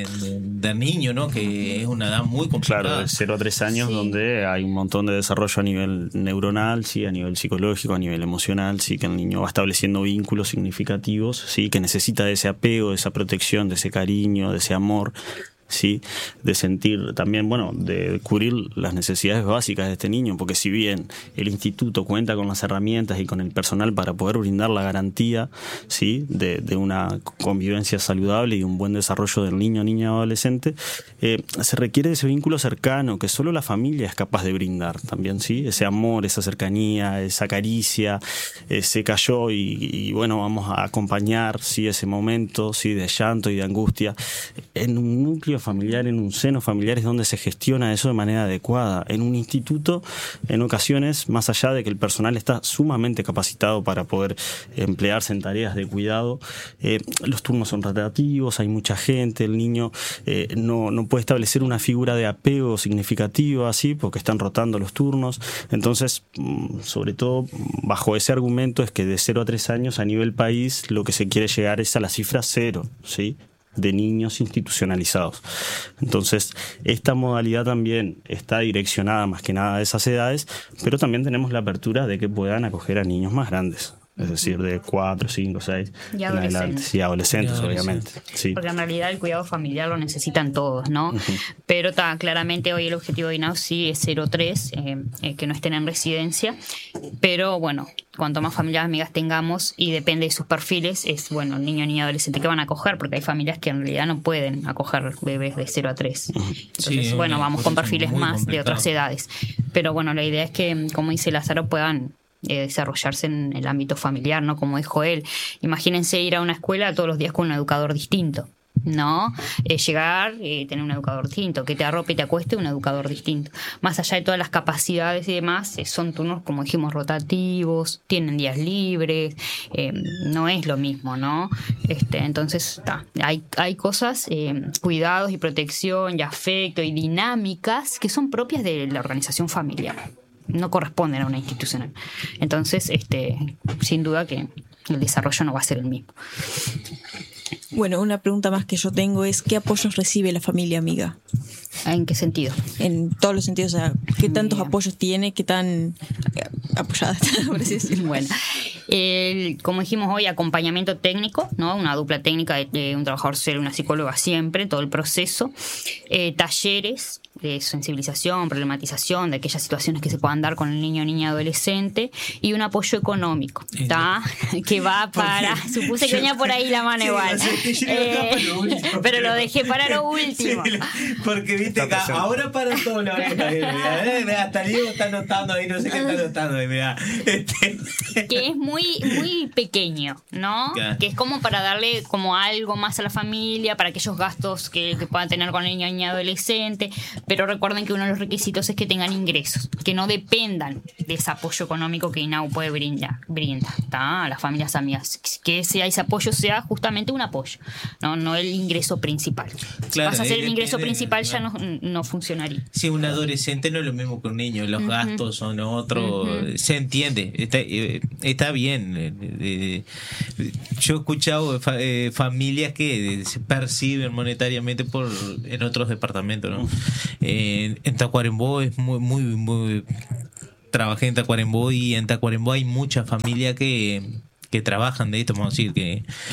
de niño, ¿no? Que es una edad muy complicada. Claro, de 0 a 3 años, donde hay un montón de desarrollo a nivel neuronal, sí, a nivel psicológico, a nivel emocional, sí, que el niño va estableciendo vínculos significativos, sí, que necesita de ese apego, de esa protección, de ese cariño, de ese amor. Sí, de sentir también, de cubrir las necesidades básicas de este niño, porque si bien el instituto cuenta con las herramientas y con el personal para poder brindar la garantía, sí, de una convivencia saludable y un buen desarrollo del niño, niña o adolescente, se requiere de ese vínculo cercano que solo la familia es capaz de brindar también, sí, ese amor, esa cercanía, esa caricia, se cayó y vamos a acompañar, sí, ese momento, sí, de llanto y de angustia en un núcleo familiar, en un seno familiar es donde se gestiona eso de manera adecuada. En un instituto, en ocasiones, más allá de que el personal está sumamente capacitado para poder emplearse en tareas de cuidado, los turnos son rotativos, hay mucha gente, el niño no puede establecer una figura de apego significativa así, porque están rotando los turnos. Entonces, sobre todo, bajo ese argumento es que de 0 a 3 años a nivel país lo que se quiere llegar es a la cifra 0, ¿sí?, de niños institucionalizados. Entonces, esta modalidad también está direccionada más que nada a esas edades, pero también tenemos la apertura de que puedan acoger a niños más grandes. Es decir, de 4, 5, 6 y en adelante. Sí, adolescentes, obviamente. Sí. Porque en realidad el cuidado familiar lo necesitan todos, ¿no? Uh-huh. Pero claramente hoy el objetivo de INAU sí es 0-3, que no estén en residencia. Pero cuanto más familias amigas tengamos, y depende de sus perfiles, es el niño, niña, adolescente que van a acoger, porque hay familias que en realidad no pueden acoger bebés de 0 a 3. Uh-huh. Entonces, vamos con perfiles más complicado. De otras edades. Pero la idea es que, como dice Lázaro, puedan desarrollarse en el ámbito familiar, ¿no? Como dijo él, imagínense ir a una escuela todos los días con un educador distinto, ¿no? Llegar y tener un educador distinto, que te arrope y te acueste un educador distinto. Más allá de todas las capacidades y demás, son turnos, como dijimos, rotativos, tienen días libres, no es lo mismo, ¿no? Entonces, hay cosas, cuidados y protección y afecto y dinámicas que son propias de la organización familiar. No corresponden a una institucional. Entonces, sin duda que el desarrollo no va a ser el mismo. Bueno, una pregunta más que yo tengo es ¿qué apoyos recibe la familia amiga? ¿En qué sentido? En todos los sentidos, o sea, ¿qué tantos apoyos tiene? ¿Qué tan apoyada está, por así decirlo? Bueno, como dijimos hoy, acompañamiento técnico, ¿no? Una dupla técnica de un trabajador social y una psicóloga siempre, todo el proceso. Talleres, de sensibilización, problematización de aquellas situaciones que se puedan dar con el niño, niña, adolescente, y un apoyo económico, ¿está? Que va para... Supuse que venía por ahí la mano igual. Pero lo dejé para lo último. Sí, porque viste que ahora para todo la oreja. Hasta Diego está anotando ahí, no sé qué está anotando ahí, mirá. Que es muy pequeño, ¿no? Claro. Que es como para darle como algo más a la familia, para aquellos gastos que puedan tener con el niño, niña, adolescente. Pero recuerden que uno de los requisitos es que tengan ingresos, que no dependan de ese apoyo económico que INAU puede brinda, ¿tá? A las familias amigas. Que ese apoyo sea justamente un apoyo, no el ingreso principal. Claro, si vas a hacer el ingreso depende, principal ya no funcionaría. Sí, un adolescente no es lo mismo que un niño, los gastos son otros, se entiende, está bien. Yo he escuchado familias que se perciben monetariamente en otros departamentos, ¿no? En Tacuarembó es muy trabajé en Tacuarembó, y en Tacuarembó hay mucha familia que trabajan de esto, vamos a decir,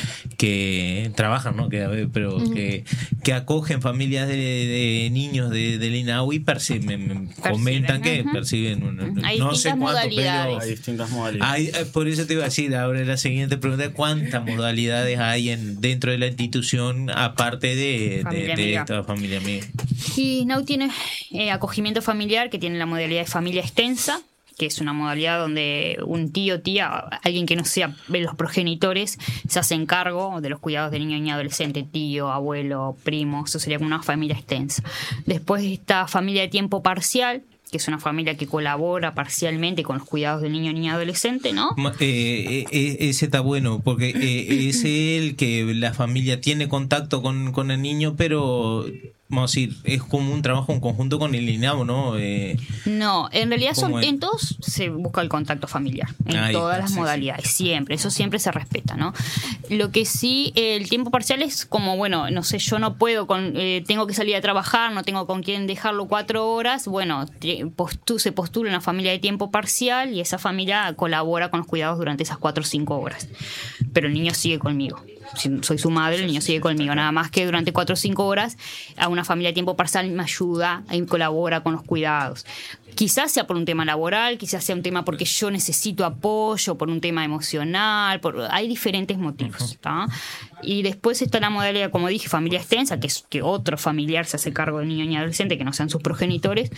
que trabajan, ¿no? Que acogen familias de niños del INAU y comentan que perciben hay no distintas sé cuánto, modalidades. pero Hay distintas modalidades. por eso te iba a decir ahora la siguiente pregunta: ¿cuántas modalidades hay dentro de la institución aparte de esta familia amiga? Y INAU tiene acogimiento familiar, que tiene la modalidad de familia extensa, que es una modalidad donde un tío, tía, alguien que no sea de los progenitores, se hace cargo de los cuidados de niño, niña, adolescente, tío, abuelo, primo. Eso sería como una familia extensa. Después está familia de tiempo parcial, que es una familia que colabora parcialmente con los cuidados del niño, niña, adolescente, ¿no? Ese está bueno, porque es el que la familia tiene contacto con el niño, pero... vamos a decir, es como un trabajo en conjunto con el INAU, ¿no? No, en realidad en todos se busca el contacto familiar, en todas las modalidades, siempre, eso siempre se respeta, ¿no? Lo que sí, el tiempo parcial es como, bueno, no sé, yo no puedo, tengo que salir a trabajar, no tengo con quién dejarlo 4 horas, bueno, se postula una familia de tiempo parcial y esa familia colabora con los cuidados durante esas 4 o 5 horas, pero el niño sigue conmigo. Si soy su madre, el niño sigue conmigo. Nada más que durante 4 o 5 horas a una familia de tiempo parcial me ayuda y colabora con los cuidados. Quizás sea por un tema laboral, quizás sea un tema porque yo necesito apoyo, por un tema emocional, hay diferentes motivos, ¿tá? Y después está la modalidad, como dije, familia extensa, que es que otro familiar se hace cargo del niño y adolescente que no sean sus progenitores.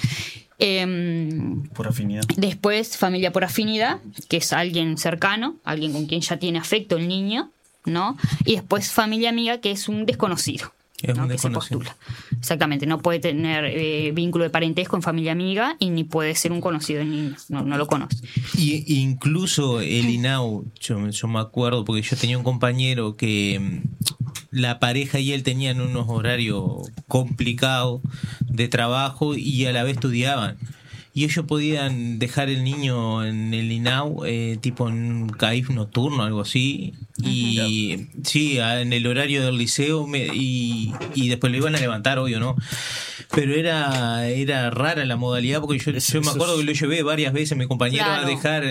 Por afinidad. Después familia por afinidad, que es alguien cercano, alguien con quien ya tiene afecto el niño, ¿no? Y después familia amiga, que es un desconocido, ¿no? Que se postula. Exactamente, no puede tener vínculo de parentesco en familia amiga y ni puede ser un conocido del niño, no lo conoce. Y incluso el INAU, yo me acuerdo porque yo tenía un compañero que la pareja y él tenían unos horarios complicados de trabajo y a la vez estudiaban. Y ellos podían dejar el niño en el INAU, tipo en un CAIF nocturno, algo así. Y sí, en el horario del liceo, y después lo iban a levantar, obvio, ¿no? Pero era rara la modalidad, porque yo me acuerdo que lo llevé varias veces mi compañero a dejar...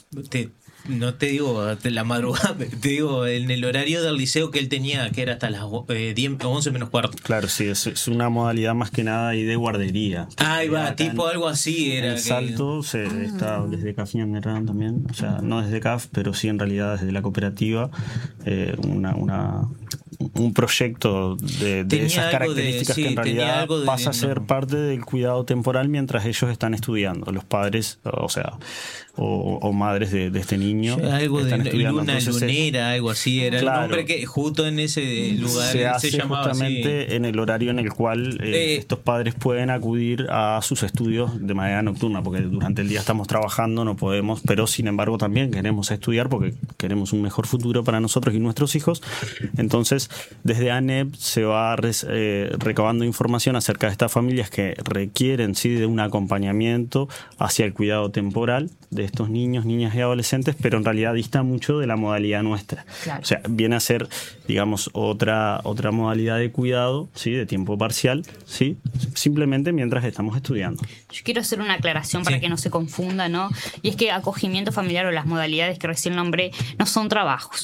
no te digo de la madrugada, te digo en el horario del liceo que él tenía, que era hasta las 11 menos cuarto. Claro, sí, es una modalidad más que nada y de guardería. Ahí va, tipo algo así era. El Salto está desde CAF y Anderran también, o sea, no desde CAF, pero sí en realidad desde la cooperativa, un proyecto de esas características que en realidad pasa a ser parte del cuidado temporal mientras ellos están estudiando, los padres, o sea, o madres de este niño. Algo están de estudiando. luna lunera, algo así, era el nombre que justo en ese lugar se hace llamaba justamente así. En el horario en el cual estos padres pueden acudir a sus estudios de manera nocturna, porque durante el día estamos trabajando, no podemos, pero sin embargo también queremos estudiar porque queremos un mejor futuro para nosotros y nuestros hijos. Entonces, desde ANEP se va recabando información acerca de estas familias que requieren de un acompañamiento hacia el cuidado temporal de estos niños, niñas y adolescentes, pero en realidad dista mucho de la modalidad nuestra. Claro. O sea, viene a ser, digamos, otra modalidad de cuidado, ¿sí? De tiempo parcial, ¿sí? Simplemente mientras estamos estudiando. Yo quiero hacer una aclaración para que no se confunda, ¿no? Y es que acogimiento familiar o las modalidades que recién nombré no son trabajos.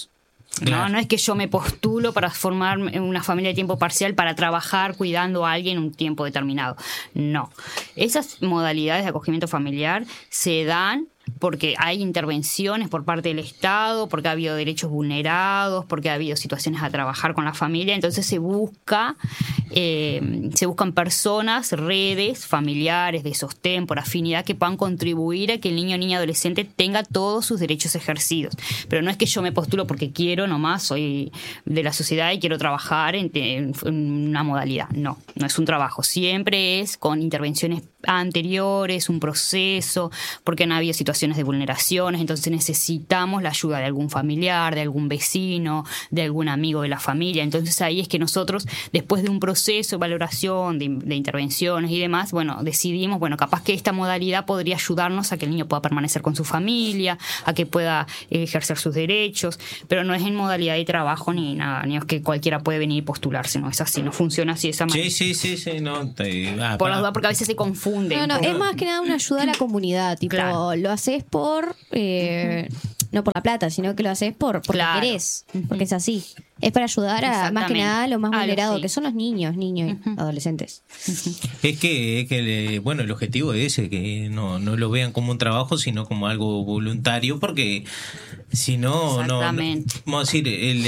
Claro. No es que yo me postulo para formar una familia de tiempo parcial para trabajar cuidando a alguien un tiempo determinado. No. Esas modalidades de acogimiento familiar se dan porque hay intervenciones por parte del Estado, porque ha habido derechos vulnerados, porque ha habido situaciones a trabajar con la familia. Entonces se buscan personas, redes familiares de sostén por afinidad que puedan contribuir a que el niño o niña adolescente tenga todos sus derechos ejercidos. Pero no es que yo me postulo porque quiero nomás, soy de la sociedad y quiero trabajar en una modalidad. No es un trabajo. Siempre es con intervenciones anteriores, un proceso, porque han habido situaciones de vulneraciones, entonces necesitamos la ayuda de algún familiar, de algún vecino, de algún amigo de la familia. Entonces ahí es que nosotros, después de un proceso de valoración, de intervenciones y demás, decidimos, capaz que esta modalidad podría ayudarnos a que el niño pueda permanecer con su familia, a que pueda ejercer sus derechos, pero no es en modalidad de trabajo ni nada, ni es que cualquiera puede venir y postularse, no es así, no funciona así de esa manera. Sí, no. Por la duda, porque a veces se confunde. No, es más que nada una ayuda a la comunidad, tipo, Claro. lo haces por, no por la plata, sino que lo haces porque Claro. querés, porque es así. Es para ayudar a, más que nada, a los más vulnerados, sí. que son los niños y adolescentes. Es que el objetivo es ese, que no lo vean como un trabajo, sino como algo voluntario, porque si no, Exactamente. vamos a decir,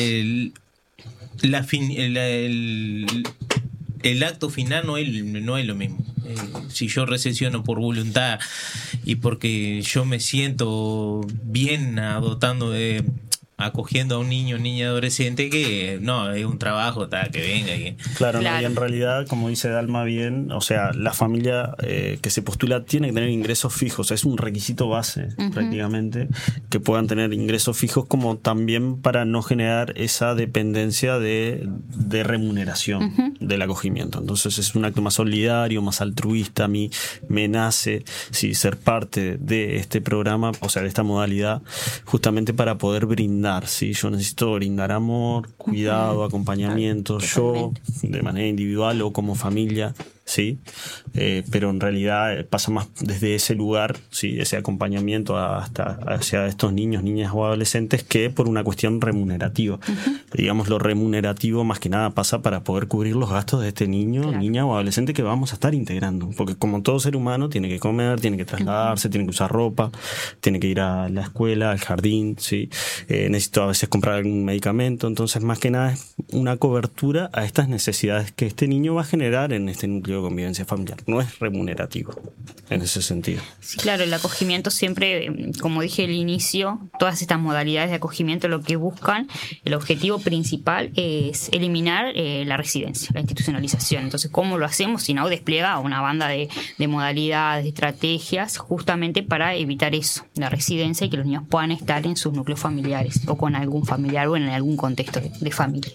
el acto final no es lo mismo. Si yo recesiono por voluntad y porque yo me siento bien acogiendo a un niño o niña adolescente, que no, es un trabajo, que venga. Claro, Claro. ¿no? Y en realidad, como dice Dalma bien, o sea, la familia que se postula tiene que tener ingresos fijos, es un requisito base prácticamente, que puedan tener ingresos fijos, como también para no generar esa dependencia de remuneración del acogimiento. Entonces es un acto más solidario, más altruista. A mí me nace ser parte de este programa, o sea, de esta modalidad, justamente para poder brindar. Sí, yo necesito brindar amor, cuidado, acompañamiento, yo de manera individual o como familia, sí, pero en realidad pasa más desde ese lugar, sí, ese acompañamiento hacia estos niños, niñas o adolescentes, que por una cuestión remunerativa. Digamos, lo remunerativo más que nada pasa para poder cubrir los gastos de este niño, Claro. niña o adolescente que vamos a estar integrando, porque como todo ser humano tiene que comer, tiene que trasladarse, tiene que usar ropa, tiene que ir a la escuela, al jardín, sí, necesito a veces comprar algún medicamento. Entonces, más que nada es una cobertura a estas necesidades que este niño va a generar en este núcleo de convivencia familiar. No es remunerativo en ese sentido. Sí, claro, el acogimiento siempre, como dije al inicio, todas estas modalidades de acogimiento lo que buscan, el objetivo principal es eliminar la residencia, la institucionalización. Entonces, ¿cómo lo hacemos? Si no, despliega una banda de modalidades, de estrategias, justamente para evitar eso, la residencia, y que los niños puedan estar en sus núcleos familiares o con algún familiar o en algún contexto de familia.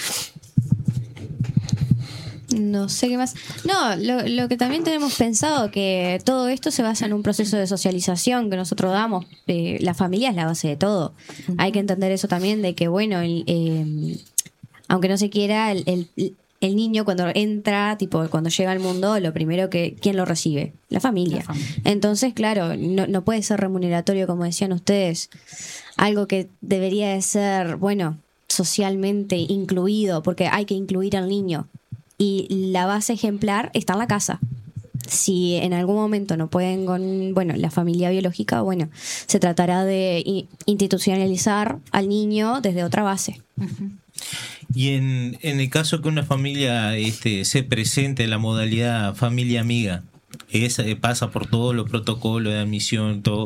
No sé qué más. No, lo que también tenemos pensado, que todo esto se basa en un proceso de socialización que nosotros damos. La familia es la base de todo. Hay que entender eso también, de que, aunque no se quiera, el niño cuando entra, cuando llega al mundo, lo primero ¿quién lo recibe? La familia. La familia. Entonces, claro, no puede ser remuneratorio, como decían ustedes. Algo que debería de ser, socialmente incluido, porque hay que incluir al niño. Y la base ejemplar está en la casa. Si en algún momento no pueden con la familia biológica, se tratará de institucionalizar al niño desde otra base. Y en el caso que una familia se presente en la modalidad familia amiga, pasa por todos los protocolos de admisión, todo,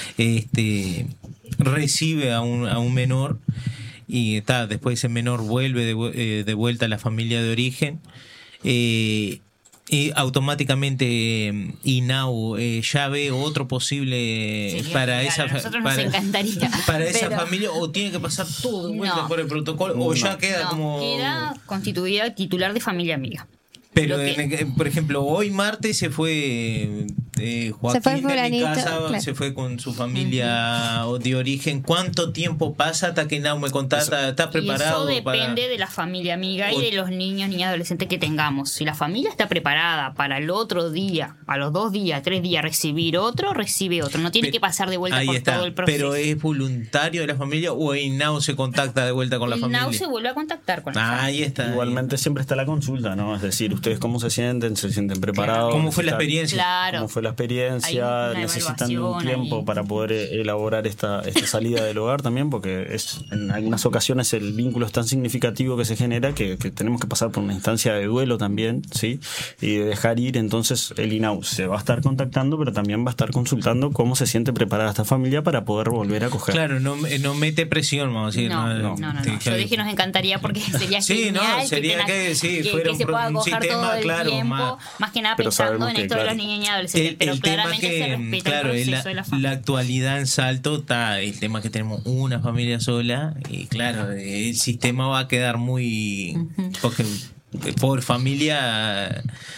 recibe a un menor, y después ese menor vuelve de vuelta a la familia de origen, y automáticamente INAU ya ve otro posible para esa nos encantaría, para esa familia, o tiene que pasar todo de vuelta por el protocolo, o ya queda queda constituida titular de familia amiga. Pero por ejemplo, hoy martes se fue Joaquín fue de mi fulanito, casa, claro. se fue con su familia de origen. ¿Cuánto tiempo pasa hasta que Nau me contata? ¿Está preparado? Y eso depende de la familia amiga y de los niños, niñas, adolescentes que tengamos. Si la familia está preparada para el otro día, a los 2 días, 3 días, recibir otro, recibe otro. No tiene que pasar de vuelta Ahí por está. todo el proceso. ¿Pero es voluntario de la familia o Nau se contacta de vuelta con la el familia? NAU se vuelve a contactar con la familia. Ahí está. Igualmente siempre está la consulta, ¿no? Es decir, ustedes cómo se sienten preparados. ¿Cómo fue la Necesitan- experiencia? Claro. ¿Cómo fue la experiencia? Hay una Necesitan un evaluación tiempo ahí. para poder elaborar esta salida del hogar también, porque en algunas ocasiones el vínculo es tan significativo que se genera que tenemos que pasar por una instancia de duelo también, ¿sí? Y de dejar ir. Entonces el INAU se va a estar contactando, pero también va a estar consultando cómo se siente preparada esta familia para poder volver a coger. Claro, no mete presión, vamos a decir. No. Yo dije nos encantaría porque sería Sí, genial no, sería que fuera que se pueda un coger sistema, todo el claro, tiempo, más que nada pero pensando sabemos en que, esto de claro, los niños y adolescentes, pero el tema claramente se que, respeta claro, el es proceso de la la familia. actualidad en Salto está el tema que tenemos una familia sola y claro, el sistema va a quedar muy... Porque por familia...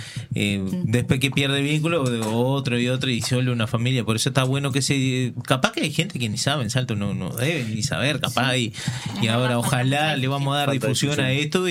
después que pierde vínculo otro y solo una familia, por eso está bueno que se capaz que hay gente que ni sabe en Salto, no debe ni saber capaz y ahora ojalá le vamos a dar Falta difusión a esto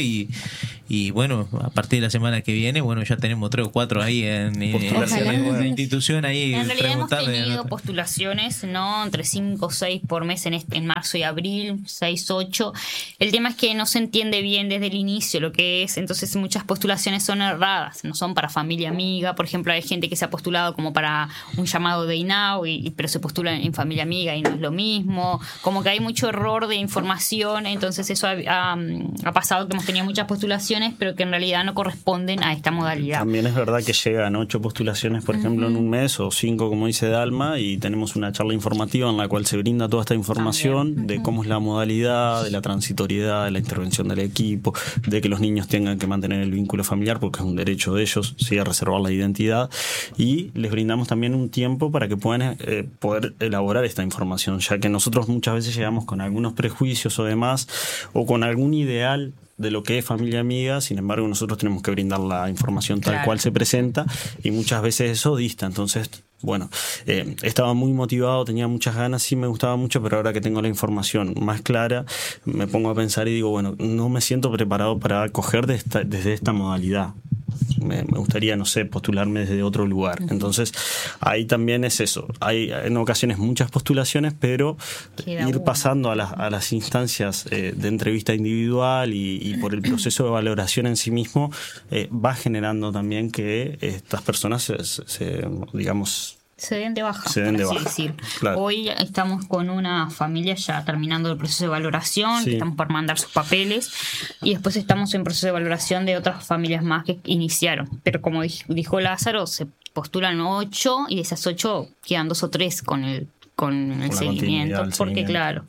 y bueno, a partir de la semana que viene, bueno, ya tenemos 3 o 4 ahí en la institución ahí En realidad hemos preguntando. tenido postulaciones, ¿no? Entre 5 o 6 por mes en marzo y abril, 6, 8. El tema es que no se entiende bien desde el inicio lo que es, entonces muchas postulaciones son erradas, no son para familia amiga. Por ejemplo, hay gente que se ha postulado como para un llamado de INAU, pero se postula en familia amiga y no es lo mismo. Como que hay mucho error de información, entonces eso ha pasado que hemos tenido muchas postulaciones, pero que en realidad no corresponden a esta modalidad. También es verdad que llegan 8 postulaciones, por ejemplo, en un mes o 5, como dice Dalma, y tenemos una charla informativa en la cual se brinda toda esta información de cómo es la modalidad, de la transitoriedad, de la intervención del equipo, de que los niños tengan que mantener el vínculo familiar porque es un derecho de ellos, sí, a reservar la identidad, y les brindamos también un tiempo para que puedan poder elaborar esta información, ya que nosotros muchas veces llegamos con algunos prejuicios o demás, o con algún ideal de lo que es familia amiga, sin embargo nosotros tenemos que brindar la información tal cual se presenta y muchas veces eso dista. Entonces, bueno, estaba muy motivado, tenía muchas ganas, sí me gustaba mucho, pero ahora que tengo la información más clara me pongo a pensar y digo, bueno, no me siento preparado para acoger desde esta modalidad. Me gustaría, no sé, postularme desde otro lugar. Entonces, ahí también es eso. Hay en ocasiones muchas postulaciones, pero ir pasando a las instancias de entrevista individual y por el proceso de valoración en sí mismo, va generando también que estas personas digamos... Se den de baja, se den de por así baja. decir. Claro. Hoy estamos con una familia ya terminando el proceso de valoración, Sí. estamos por mandar sus papeles y después estamos en proceso de valoración de otras familias más que iniciaron. Pero como dijo Lázaro, se postulan 8 y de esas 8 quedan 2 o 3 con el la seguimiento. continuidad, el Porque seguimiento. claro,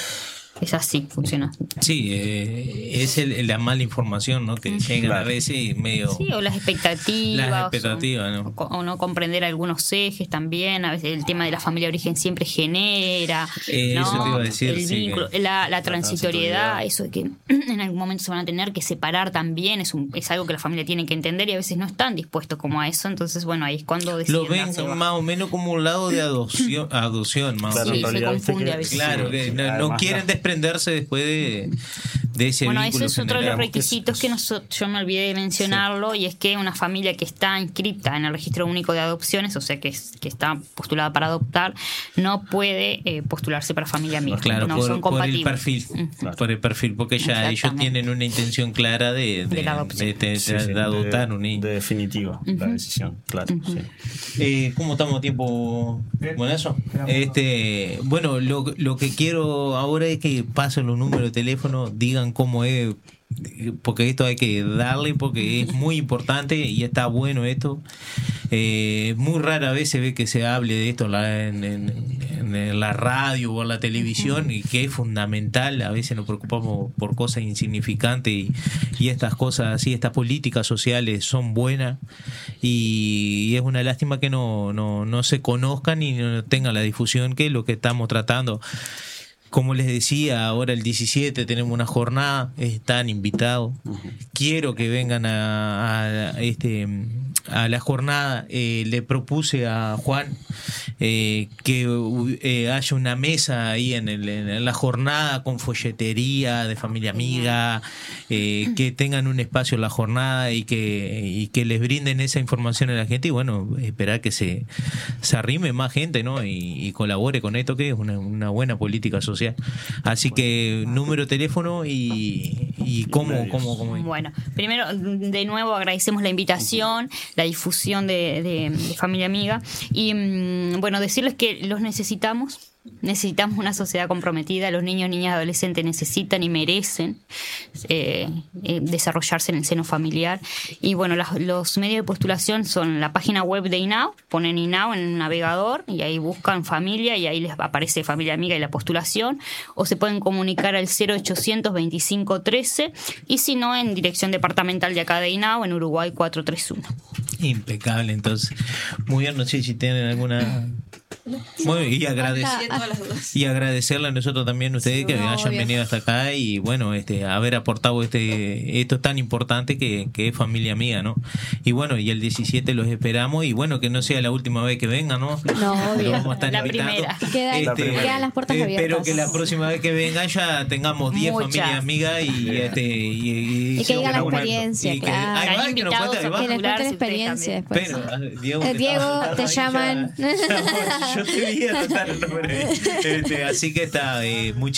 es así, funciona. Sí, es la mala información, ¿no? Que llegan a veces y medio... Sí, o las expectativas. Las expectativas, ¿no? O no comprender algunos ejes también. A veces el tema de la familia de origen siempre genera. ¿no? Eso te iba a decir, el sí, vínculo, que la transitoriedad, eso de que en algún momento se van a tener que separar también, es algo que la familia tiene que entender y a veces no están dispuestos como a eso. Entonces, bueno, ahí es cuando deciden lo ven darse de baja. más o menos como un lado de adopción más Claro, o Sí, menos. se confunde a veces. Claro, que no Además, quieren desprenderse después de ese Bueno, vínculo eso es otro de los generado. requisitos que yo me olvidé de mencionarlo, y es que una familia que está inscripta en el registro único de adopciones, o sea que está postulada para adoptar, no puede postularse para familia amiga. Claro, no por son el compatibles. perfil, por el perfil, porque ya ellos Exactamente. tienen una intención clara de la adopción. de adoptar un niño. De definitiva la decisión, claro. Sí. ¿Cómo estamos a tiempo? Bueno, eso. Bueno, lo que quiero ahora es que pasen los números de teléfono, digan cómo es, porque esto hay que darle, porque es muy importante y está bueno esto. Muy rara vez se ve que se hable de esto en la radio o en la televisión, y que es fundamental. A veces nos preocupamos por cosas insignificantes y estas cosas así, estas políticas sociales son buenas, y es una lástima que no se conozcan y no tengan la difusión que es lo que estamos tratando. Como les decía, ahora el 17 tenemos una jornada, están invitados. Quiero que vengan a la jornada, le propuse a Juan que haya una mesa ahí en la jornada con folletería de familia amiga, que tengan un espacio en la jornada y que les brinden esa información a la gente, y bueno, esperar que se arrime más gente, ¿no? Y colabore con esto, que es una buena política social. Así que número, teléfono y cómo. Bueno, primero, de nuevo agradecemos la invitación, la difusión de Familia Amiga, y bueno, decirles que los necesitamos una sociedad comprometida. Los niños, niñas y adolescentes necesitan y merecen desarrollarse en el seno familiar. Y bueno, los medios de postulación son la página web de INAO, ponen INAO en el navegador y ahí buscan familia y ahí les aparece Familia Amiga y la postulación, o se pueden comunicar al 0800 25 13, y si no, en dirección departamental de acá de INAO, en Uruguay 431. Impecable, entonces. Muy bien, no sé si tienen alguna... Bueno, y agradecerle a nosotros también a ustedes que hayan venido hasta acá y bueno, haber aportado esto tan importante que es Familia Amiga, ¿no? Y bueno, y el 17 los esperamos, y bueno, que no sea la última vez que vengan, ¿no? No, obvio. Vamos a estar la invitando. primera. Quedan las puertas abiertas. Espero que la próxima vez que vengan ya tengamos 10 familias amigas y que digan la experiencia, y claro. que nos cuente, Que les cuente la experiencia después. Pero, Diego, te llaman. Yo quería tratar el nombre. Así que está, muchísimas